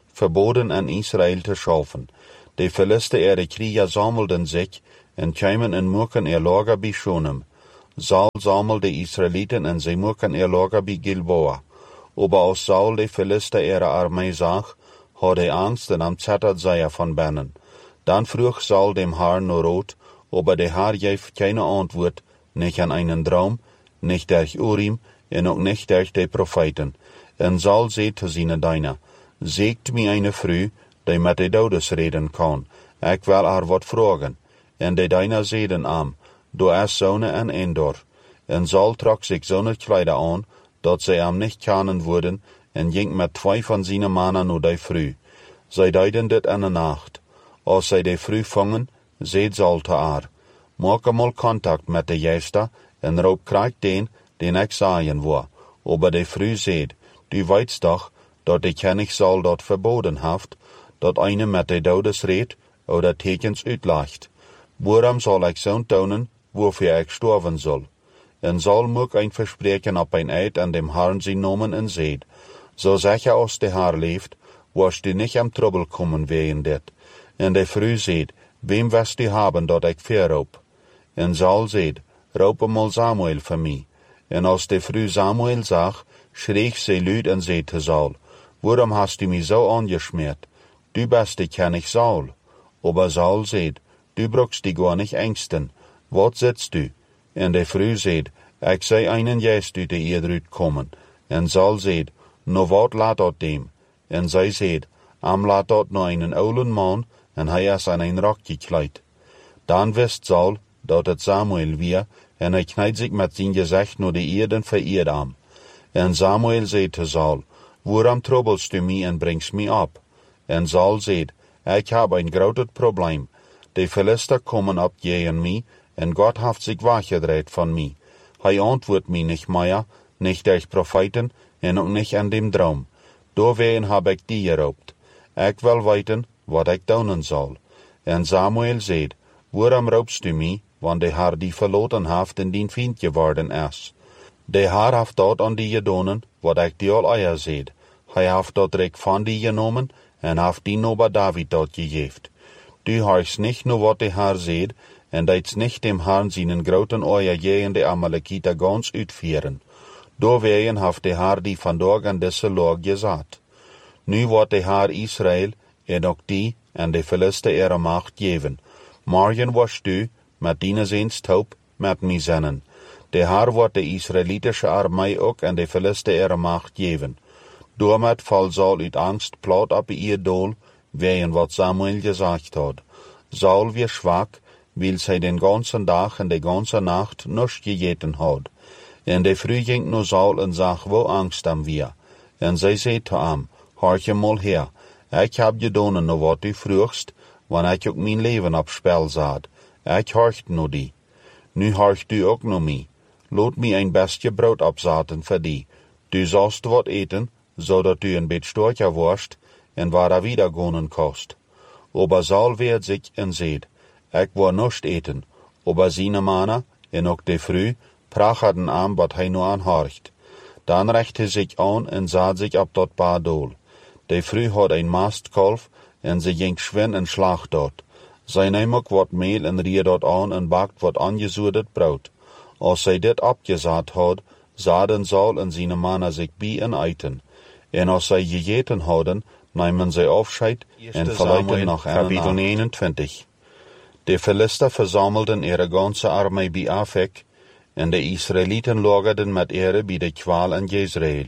verboden an Israel te schaffen. De Philister ihre Krieger sammelten sich en kwamen en moeken Lager bij Shunem. Saul sammelde de Israeliten en zij moeken Lager bij Gilboa. Aber als Saul de Philister ihre Armee zag, had hij angst en am zettert zij van binnen. Dan vroeg Saul dem Herrn nur Rot, aber der Herr gaf keine Antwort, nicht an einen Traum, nicht durch Urim, en auch nicht durch die Propheten. En Saul zei te zijn Diener, zeegt mij eine Frau, die met de Dodes reden kan, ik wil haar wat vragen. En de Diener zeiden am, du is Sonne en Endor. En Saul trok zich Sonnekleider aan, dat zij am nicht kennen worden, en ging met 2 van zijn mannen naar die Frau. Zij deiden dit in de nacht. Als zij de Frau vangen, zeid Saul te haar, maak eenmaal contact met de Geister, en roep krijg den ik sagen wil. Aber de Frau zeid, du weißt doch, dat de König Saul dat verboden heeft, dat eine met de Dodes redt, oder tekens uitlacht. Waarom zal ik zo'n tonen, wofür ik sterven zal? En Saul moet een verspreken op een eid an dem Herrn zijn nomen en zeid, so sicher als de Herr leeft, wirst du nicht am Trouble kommen wegen dit. En de Frau zeid, wem wirst du haben, dat ik verroep? En Saul zeid, roep eenmaal Samuel voor mij. En als de Frau Samuel zag, schreeg zij luid en zei te Saul, waarom hast du mich so angeschmiert? Du bist de König Saul. Aber Saul zeid, du brauchst dich gar nicht ängsten. Wat sitzt du? En de Frau zeid, ik sei einen Geist uit de Erdrut kommen. En Saul zeid, no wat laat dat dem? En zij zeid, am laat dat no einen oulen man, en hij is aan een rok gekleid. Dan wist Saul, dat het Samuel weer, en hij knijt zich met zijn gezicht naar de Erden vereerd am. En Samuel zei te Saul, waarom troublest du mij en bringst mij op? En Saul zei, ik heb een groot probleem. De Philister komen op tegen mij, en God heeft zich weggedreht van mij. Hij antwoordt mij niet meer, nicht durch Propheten, en ook nicht an dem Traum. Doorwegen heb ik die geroept. Ik wil weten, wat ik doen zal. En Samuel zei, waarom roepst du mij, want de Herr die verloten heeft en dien vriend geworden is? De Herr heeft dat aan die gedonen, wat ik die al eier zeid. Hij heeft dat rijk van die genomen, en heeft die over David dat gegeven. Du hoorst nicht nur wat de Herr zeid, en deits nicht dem Herrn seinen groten Eier gegen de Amalekiter ganz uitvieren. Doorwegen heeft de Herr die vandaag aan deze Log gezet. Nu wordt de Herr Israël, en ook die, en de Philister ihre Macht geven. Morgen wirst du, met dienen zijns taub, met mij zennen. De Herr wordt de Israelitische Armee ook en de Philister ihre Macht geven. Doormet val Saul uit angst plat op ihr doel, wegen wat Samuel gezegd had. Saul weer zwak, weil zij den ganzen dag en de ganze nacht nichts gegeten had. En de Früh ging nur Saul en zag wo angst am wir. En zij zei te hem, horch mal her, ik heb gedonen no wat u vroegst, wanneer ik ook mijn leven op spel zat. Ik horcht no die. Nu horcht u ook no mij. Laat mij een bestje brood opzaten voor die. Du sollst wat eten, zodat u een beetje storcher worst, en waar wieder gonen kost. Aber Saul wehrt sich en zeid, ik wil nichts eten, aber seine Männer, en ook de Früh, pracherten aan wat hij nu aanhorcht. Dan recht hij zich aan en zat zich op dat paardool. De Früh had een mastkalf, en ze ging schwin en slag dort. Zij neem ook wat meel en rier dort aan en bakt wat aangezoedet brood. Als zij dit opgezaad had, zaden Saul en zijn mannen zich bij en eten. En als zij gegeten hadden, namen zij afscheid en verlieten nach Kapitel 21. De Philister versammelten ihre ganze Armee bij Afek, en de Israeliten lagerden met ihre bij de kwaal in Jezreel.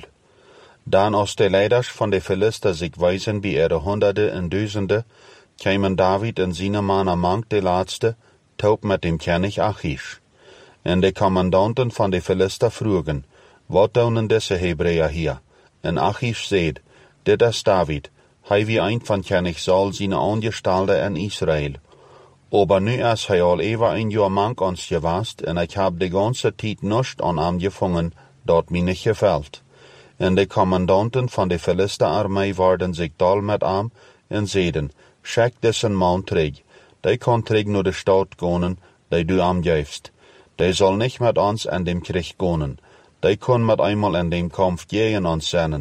Dan als de leiders van de Philister zich wijzen bij ihre honderden en duizenden, kwamen David en zijn mannen mank de laatste, taub met dem König Achish. En de commandanten van de Philister vroegen, wat doen deze Hebreeën hier? En Achish zeid, dit is David, hij wie een van König Saul zijn aangestalde in Israël. Aber nu is hij al even een jaar mank ons geweest, en ik heb de ganze tijd nichts aan hem gevangen, dat mij niet gefällt. En de commandanten van de Philisterarmee waren zich dal met hem, en zeiden, schik dessen man terug, die kan terug naar de stad gaan, die du hem geefst. Die zal niet met ons in dem Krieg gaan, die kan met eenmaal in dem Kampf gegen ons zijn,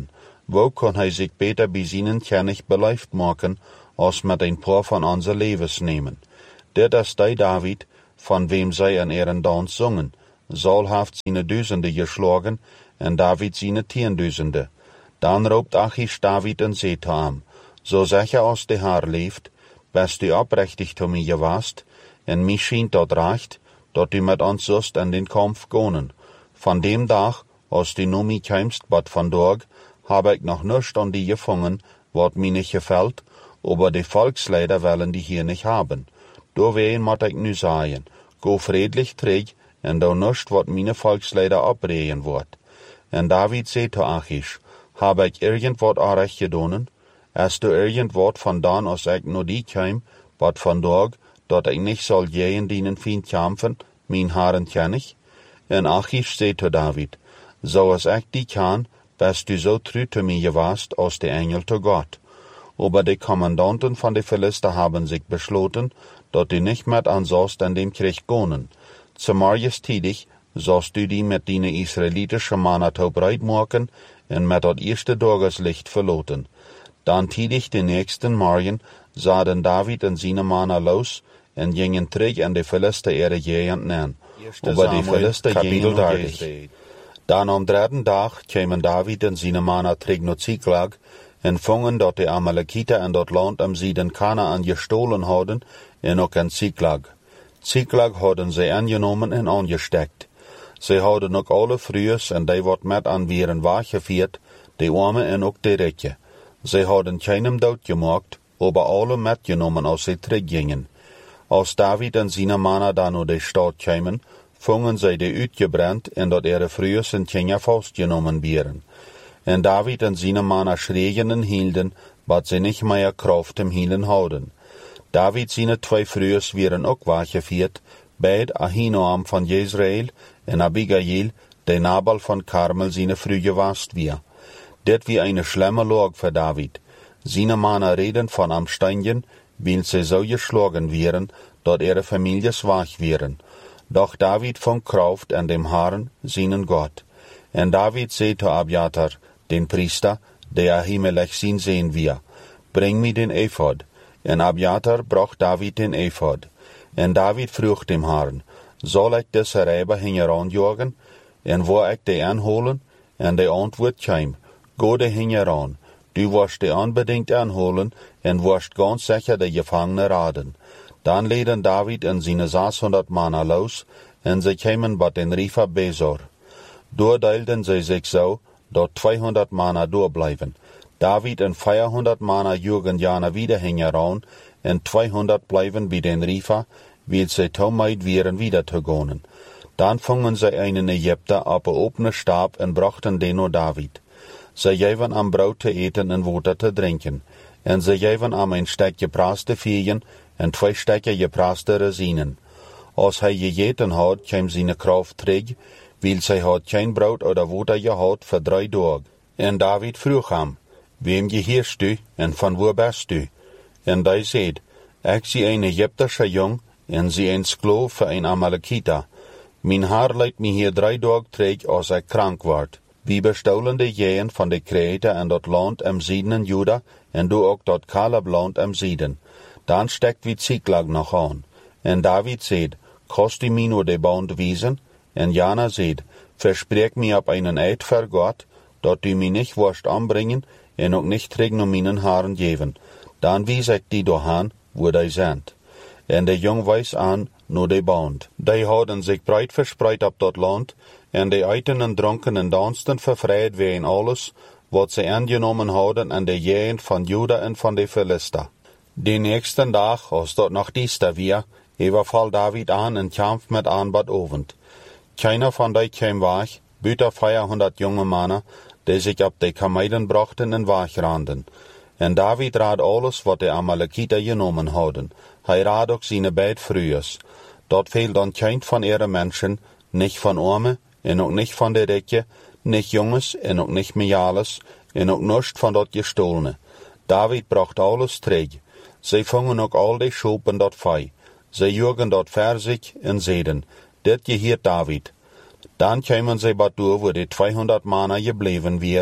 Wo kon hij zich beter bij zijn kennis beleefd maken, als met een paar van onze levens nemen. Dit is die David, van wem zij in ihren dans zongen. Saul heeft zijn duizenden geslagen, en David zijn 10.000. Dan roept Achish David en zegt hem, zo zeg je als de Heer leeft, best u oprechtig te mij geweest, en mij schijnt dat recht, dat u met ons zust in den Kampf gonen. Van dem dag, als du nu mij kämst, bad vandaag, habe ik nog nichts an die gefangen, wat mij niet gefällt, aber die Volksleider willen die hier nicht haben. Doorwegen moet ik nu sagen, go friedlich terug, en doe nichts, wat meine Volksleider abreden wordt. En David zei te Achish, habe ik irgendwat aanrecht gedaan? Is du irgendwat vandaan als ik nu die kwam, wat vandaag, dat ik niet zal gehen dienen vriend kämpfen, mijn Herren ken ik? En Achish zei te David, zoals ik die kan, bist du so treu zu mir geweest als der Engel zu Gott. Aber die Kommandanten von den Philister haben sich beschlossen, dass du nicht mit ansonst in dem Krieg gehen. Zumal tidig sollst du die mit deinen israelitischen Männern zu breit machen und mit das erste Tageslicht verloten. Dann tidig den nächsten Morgen sahen David und seine Männer los und gingen zurück in die Philister ihre Gegend nehmen. Aber die Philister gingen nicht. Dan am dritten Tag kwamen David en zijn mannen terug naar Ziklag en vongen dat de Amalekiten in dat land am Zuiden Kanaan gestohlen hadden en ook in Ziklag. Ziklag hadden zij aangenomen en aangestekt. Zij hadden ook alle vrouwen en die wat met aan waren weggevierd, de armen en ook de rijken. Zij hadden keinem dood gemaakt, aber alle metgenomen als zij teruggingen. Als David en zijn mannen dan naar de stad kwamen, vongen zij de uitgebrand en dat ihre vrouwen en kinderen vastgenomen werden. En David en zijn mannen schreien en hielden, wat ze niet meer kracht im hielen houden. David zijn 2 vrouwen werden ook weggevierd, beid Ahinoam van Jezreel en Abigail, de Nabal van Karmel zijn vrouw geweest weer. Dit wie eine schlimme Lage für David. Seine Männer reden von am Steinigen, weil sie so geschlagen wären, dat ihre Families wach wären. Doch David von Kraft an dem Herrn, seinen Gott. Und David zei zu Abiatar, den Priester, der Ahimelech sein sehen wir, bring mir den Ephod. Und Abiatar brach David den Ephod. Und David vroeg dem Herrn, soll ich diese Räber hingeranjagen? Und wo ich die anholen? Und die Antwort kam, go de hingeran. Du wirst die unbedingt anholen und wirst ganz sicher die Gefangene raden. Dann leden David en seine 600 Männer los, en sie kamen bei den Rifer Besor. Doordeelden sie sich so, dat 200 Männer doorbleiben. David en 400 Männer jugen jana wieder hingeran, en 200 bleiben bei den Rifer, weil sie tommeid wären wieder zu gehen. Dann fingen sie einen Ägypter auf een opene Stab en brachten den naar David. Sie gaven am Brot te eten en water te drinken, en sie gaven am een stek gepraste Vien en 2 stekken gepraste Rosinen. Als hij gegeten had, kwam zijn kracht terug, weil zij had geen brood oder water gehad voor 3 dagen. En David vroeg hem, wem gehörst du en van waar bist du? En hij zei, ik zie een Egyptische jong en zie een sklaaf voor een Amalekita. Mijn Herr leidt mij hier 3 dagen terug als ik krank word. Wie bestolen de jeen van de Kreten en dat land am Zuiden in Juda en du ook dat Kaleb-land am Zuiden. Dan steckt wie Ziklag nog aan. En David zei, kost u mij nur de Band wiesen? En Jana zei, verspreek mij op einen Eid voor Gott, dat u mij niet wirst anbringen en ook niet terug naar mijn Herren geven. Dan wies ik die doorheen, wo die zijn. En de jong wijs aan naar de Band. Die hadden zich breit verspreid op dat land, en die eiten en dronken en dansten vervreid wegen alles, wat ze aangenomen hadden aan de jeen van Juda en van de Philister. De nächsten dag, als dat nog diester weer, overval David aan en kämpft met aanbad ovend. Keiner von die kwam weg, buiten 400 jonge mannen, die sich op de kameiden brachten en wegranden. En David raad alles wat de Amalekiter genomen hadden. Hij raad ook zijn beid vrouwen. Dat fehlt dan kein van ihre Menschen, nicht von Arme, en ook nicht von de rijke, nicht jonges, en ook nicht mejales, en ook nichts van dat gestolene. David bracht alles terug. Zij vangen ook al die schopen dat vij. Zij jugen dat ver zich en zeiden, dit geheert David. Dan kwamen zij bij door, wo die 200 Männer gebleven wären,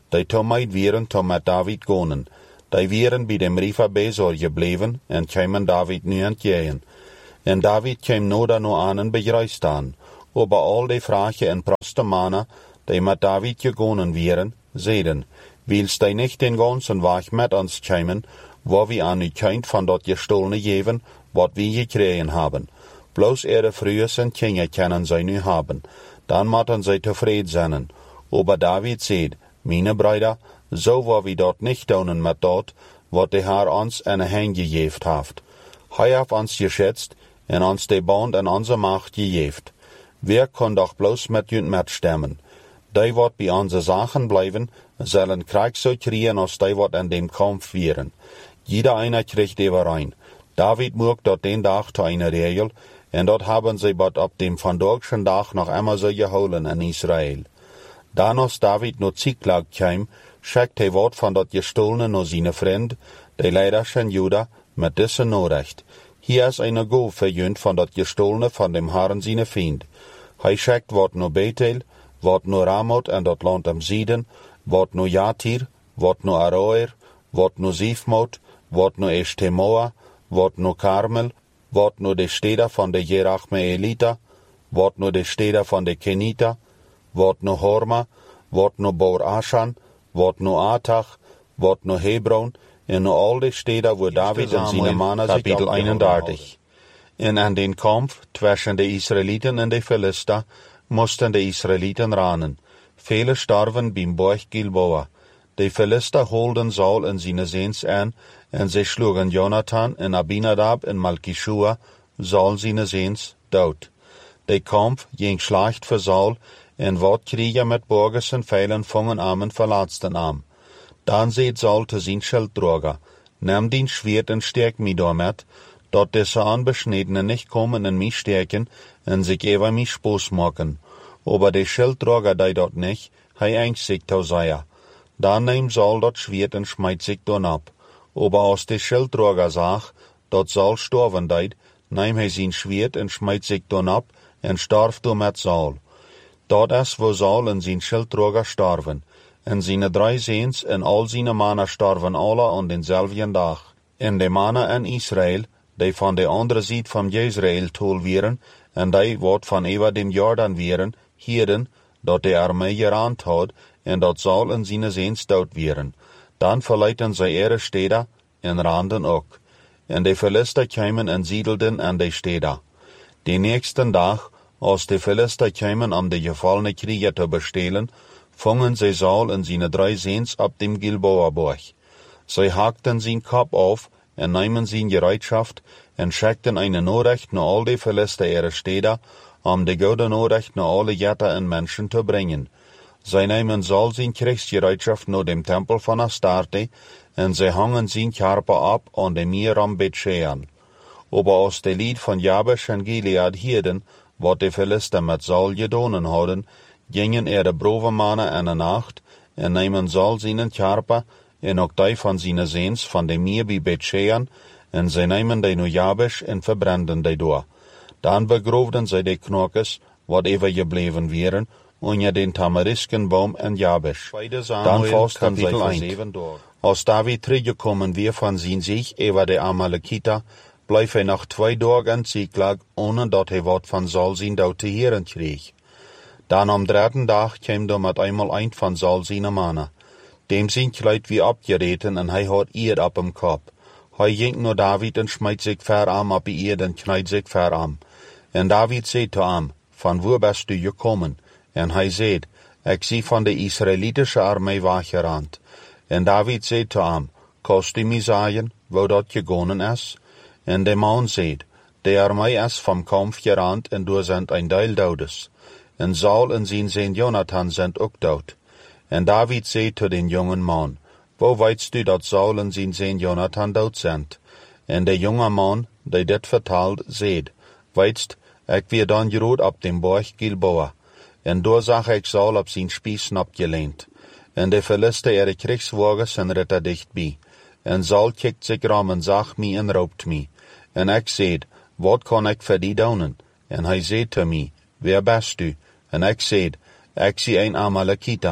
die tomeid wieren tom met David gonen. Die wieren bij dem Riefer Besor gebleven en kämen David nu entgegen. En David käm noda no anen begreist aan. Ober all die Vragen en proste Mana, die met David gegonen wieren, zeiden, willst die nicht den ganzen Weg met ons kämen, wo wir an u keint van dat gestohlene geven, wat wir gekregen haben. Bloß ihre Frühes en Kinder können sie nu haben, dann moeten sie tevreden zijn. Aber David sagt, meine Brüder, so wo wir dort nicht tun mit dort, wat der Herr uns in die Hände gegeben hat. Er hat uns geschätzt und uns die Band in unsere Macht gegeben. Wer kann doch bloß mit jünd mitstemmen? Die wat bei unsere Sachen bleiben, sollen Krieg so kriegen, als die wat in dem Kampf wären. Jeder einer kriegt rein. David mögt dort den Tag zu einer Regel, und dort haben sie bot ab dem vandorgschen Tag noch einmal so geholen in Israel. Dann als David no Ziklag kam, schickt er Wort von dort gestohlene no seine Freund, die leiderschen Juda, mit diesen Nachricht. Hier ist eine Go verjünt von dort gestohlene von dem Herrn seine Feind. Schickt Wort no Bethel, Wort no Ramoth en dort Land am Süden, Wort no Jatir, Wort no Aroer, Wort no Sifmot, Wort no Eshtemoa, Wort no Karmel, Wort no de Städter von de Jerachmeelita, Wort no de Städter von de Kenita, Wort no Horma, Wort no Bor Aschan, Wort no Atach, Wort no Hebron, en no all de Städter, wo David en seine Männer sich Kapitel 31. En an den Kampf zwischen de Israeliten en de Philister mussten de Israeliten ranen. Viele starben beim Berg Gilboa. De Philister holden Saul en seine Sehns an, en sie schlugen Jonathan en Abinadab en Malkishua, Saul seine Sehns, dood. De Kampf ging schlecht für Saul, en wat Krieger mit Burgers en Pfeilen vangen armen verlaatsten am. Dan seht Saul te zijn Schildträger, nimm den Schwert en sterk mi damit, dort diese Anbeschnittenen nicht kommen en mich stärken en sich ever mich Spaß machen. Aber de Schildträger die dort nicht, hei einzig tau sei. Dan neemt Saul dat Schwert en schmeit sich don ab. Aber als de Schildträger sag, dat Saul storven deid, neem hij zijn Schwert en schmeit sich don ab en starf do met Saul. Dat is wo Saul en zijn Schildträger starven. En seine 3 Sehns en al seine Männer starven alle an denselben Dag. En de Männer in Israel, die van de andere Seite van Jezreel tol wieren, en die wat van über dem Jordan wieren, hierden, dat de Armee gerannt had, en dat Saul en seine Sehns dood wieren. Dan verleiten zij ihre Städter en randen ook. En de Philister kämen en siedelten an de Städter. Den nächsten Tag, als de Philister kämen, um de gefallene Krieger zu bestehlen, fangen sie Saul en seine 3 Sehns ab dem Gilboa-Berg. Sie hakten sein Kopf auf en nehmen sein Gereitschaft en schickten eine Nachricht nach all die Philister ihre Städter, de gute Nachricht nach alle Jätter en Menschen zu bringen. Sie nehmen Saul sein Kriegsgereitschaft nach dem Tempel von Astarte en sie hangen sein Körper ab an dem Meer am Bethschean. Aber aus de Lied von Jabesh en Gilead hierden, wat de Philister mit Saul gedonen hadden, gingen de brave Männer in der Nacht en nemen Saul seinen Körper en ook die van seine Sehns van de Meer bij Bethschean en sie nemen die nu Jabesh en verbranden die door. Dan begroefden zij de knokes, wat even gebleven wären, onder den Tamariskenbaum en Jabesh. Dan fasten zij ein. Als David teruggekommen weer van zijn Sieg über de Amalekiter, bleef hij nach 2 Tagen Ziklag, ohne dat hij wat van Saul zijn dood te heren kreeg. Dan am 3. Dag kwam er met einmal ein van Saul seine Männer. Dem sein Kleid wie abgereten en hij had Eerd ab im Kopf. Hij ging nur David en schmeit sich verarm ab Eerd en kneit sich verarm. En David zei zu ihm, van wo bist du gekommen? En hij zei, ik zie van de Israelitische Armee weggerannt. En David zei zu ihm, kannst du mir sagen, wo dat gegangen is? En de man zei, de Armee is vom Kampf gerannt en du sind ein Teil Daudes. En Saul en zijn Sohn Jonathan sind ook dood. En David zei zu den jungen Mann, wo weißt du dat Saul en zijn Sohn Jonathan dood sind? En de jonge man, die dit vertelt, zei, weißt, ik weer dan gerood op dem Berg Gilboa. En door zag ik Saul op zijn Spieß abgelehnt. En de Philister ihre Kriegswagens en ritter dicht bij. En Saul kijkt zich ram en zag mij en roopt mij. En ik zei, wat kan ik voor die doen? En hij zei te mij, wer bist du? En ik zei, ik zie een Amalekiter.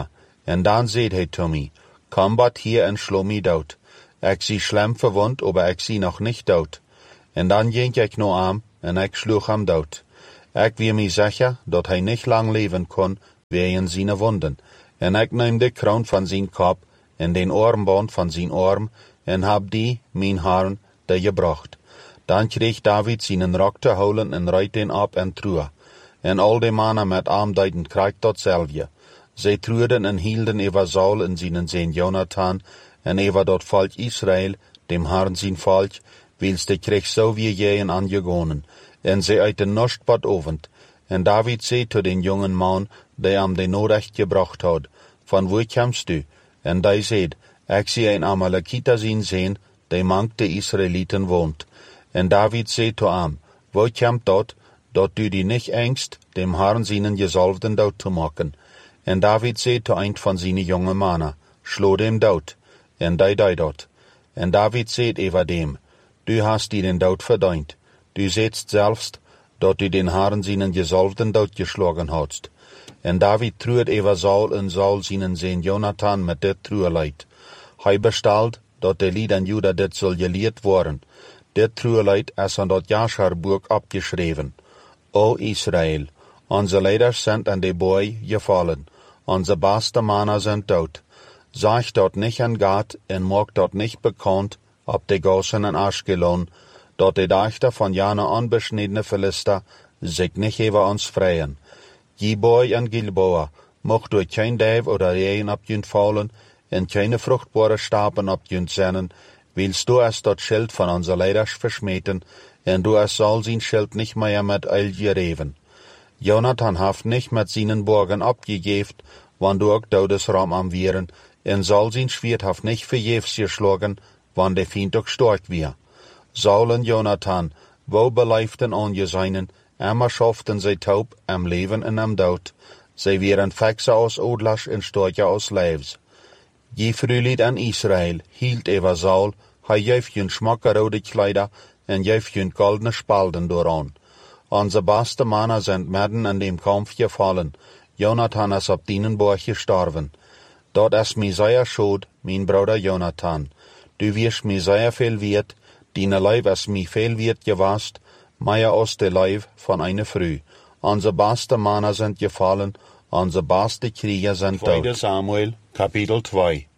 En dan zei hij to mij, kom bat hier en slo mij dood. Ik zie schlimm verwond, aber ik zie nog niet dood. En dan ging ik no aan, en ik sloeg hem dood. Ik wie mij zeker, dat hij niet lang leven kon, wegen zijn wonden. En ik neem de kroon van zijn kop, en den armband van zijn arm, en heb die, mijn haren, de gebracht. Dan kreeg David zijn rok te houden en ruit den op en truhe. En al de mannen met armduiden kreeg datzelfde. Zij trueden en hielden over Saul en zijn zoon Jonathan, en over dat volk Israël, dem Herrn zijn volk, wils de kreeg zo wie jeën aangegonen, en zij uit de nachtbad ovend. En David zei to den jongen man, die am de nodig gebracht had, van wo komst du? En die zei, ik zie een Amalekiter zien, die mank de Israëlieten woont. En David zei to am, wo komt dat du die nicht engst, dem Herrn seinen Gesalbten dood te maken. En David zei to een van zijn jonge mannen, slo dem dood. En die dat. En David zei over dem, du hast die den dood verdient. Du zeidst selbst, dat du den Herrn seinen Gesalbten dood geschlagen hadst. En David truet over Saul en Saul seinen Sohn Jonathan met dit trueleid. Hij bestelt, dat de lied en Juda dit soll geleerd worden. Dit trueleid is aan dat Jascherbuch abgeschreven. O Israël, onze leiders zijn aan de boy gevallen, onze beste mannen zijn dood. Zeg dat niet aan God en maak dat niet bekend op de gassen en Ashkelon, dat de dachter van jene onbesnedene Philister zich niet over ons vrijen. Gibeon en Gilboa mocht door geen duif oder regen op junt vallen en keine vruchtbare stapen op junt zennen, willst du es dat Schild van onze leiders versmeten, en du es soll zijn Schild nicht mehr met eil gereven. Jonathan haft nicht met seinen Borgen abgegeven, wann du ook Todesraum am Vieren, en Saul zijn Schwert haft nicht verjefs geschlagen, wann de Feind ook stark wir. Saul en Jonathan, wo beleiften ongeseinen, immer schaften zij taub, am Leben en am Dood. Zij wären fexer aus Odlers en starker aus Leivs. Je frühlied an Israel hielt over Saul, hij geeft jun schmackerode Kleider en geeft jun goldene Spalten dooraan. Onze beste mannen zijn midden in dem Kampf gefallen. Jonathan is op Dienenborg gestorven. Dat is mij zeer schuld, mijn broeder Jonathan. Du wirst mij zeer veel wert, dine Leib is mij veel wert gewast, meer als de Leib van eine Früh. Onze beste mannen zijn gefallen, onze beste Krieger zijn dood. 2 Samuel, Kapitel 2.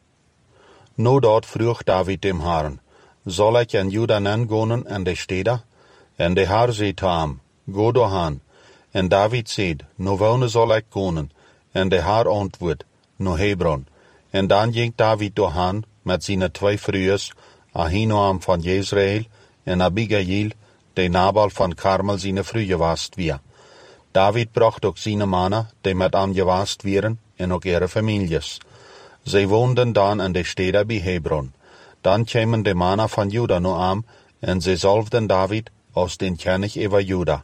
Nu dat vroeg David dem Herrn, zal ik in Juda nangonen en de steden? En de Herr zei te hem, go doorheen. En David zei, nu wonen zal ik gonen. En de Herr antwoord, nu Hebron. En dan ging David doorheen met zijn 2 vrouwen, Ahinoam van Jezreel en Abigail, de Nabal van Karmel zijn vrouw gewast weer. David bracht ook zijn mannen, die met hem gewast waren, en ook ihre families. Zij woonden dan in de steden bij Hebron. Dan kwamen de mannen van Juda nu aan, en zij salfden David als den König over Juda.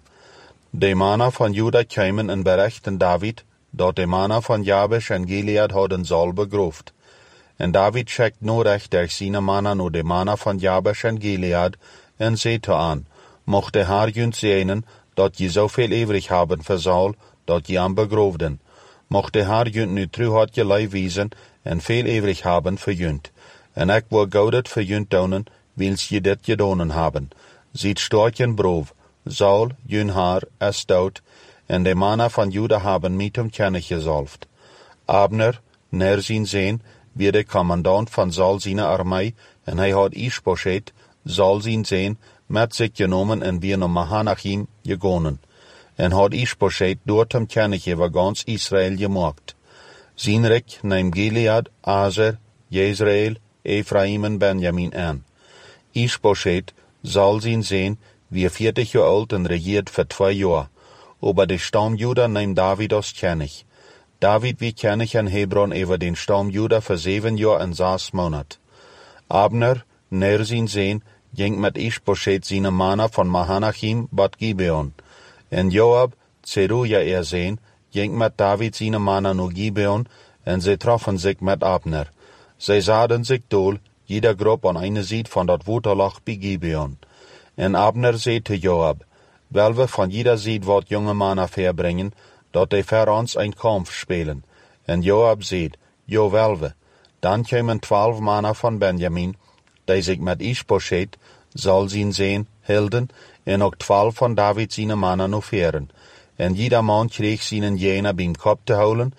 De mannen van Juda kwamen en berichten David, dat de mannen van Jabesh en Gilead hadden Saul begroefd. En David schickt nu recht durch zijn mannen nu de mannen van Jabesh en Gilead, en zei te aan, mocht de Herr junt zeenen, dat je zoveel ewig hebben voor Saul, dat je hem begroefden. Mocht de Herr junt nu trouw had je lijf wezen, en veel ewig hebben voor junt. En ik wil goudet voor junt donen, wils je dit gedonen hebben. Ziet stortjen broef, Saul, jun haar, is dood, en de mannen van Juda hebben met hem kennis gezalfd. Abner, naar zijn zoon, wie de commandant van Saul zijn armee, en hij had Ishbosheth, Saul zijn zoon, met zich genomen en weer naar Mahanachim gegonen. En had Ishbosheth door hem kennis over gans Israël gemaakt. Zijn rijk neem Gilead, Aser, Jezreel, Ephraim en Benjamin aan. Ishbosheth, Saul zijn zoon, wie 40 jaar oud en regiert voor 2 jaar. Over de stam Juda neemt David als kennis. David wie kennis in Hebron over den stam Juda voor 7 jaar en 6 maanden. Abner, naar zijn zoon, ging met Ishbosheth zijn mannen van Mahanachim bad Gibeon. En Joab, Zeruja zoon, ging met David zijn mannen naar Gibeon, en zij troffen zich met Abner. Zij zaden zich dool, jeder groep aan eine zijde van dat waterlach bij Gibeon. En Abner zei te Joab, wel we van jeder zijde wat jonge mannen verbrengen, dat die voor ons een kampf spelen. En Joab zei, Jawel, dan komen 12 mannen van Benjamin, die zich met Ishbosheth zal zien zijn hielden, en ook 12 van David zijn mannen offeren. En jeder man kreeg zijn jener beim kop te houden,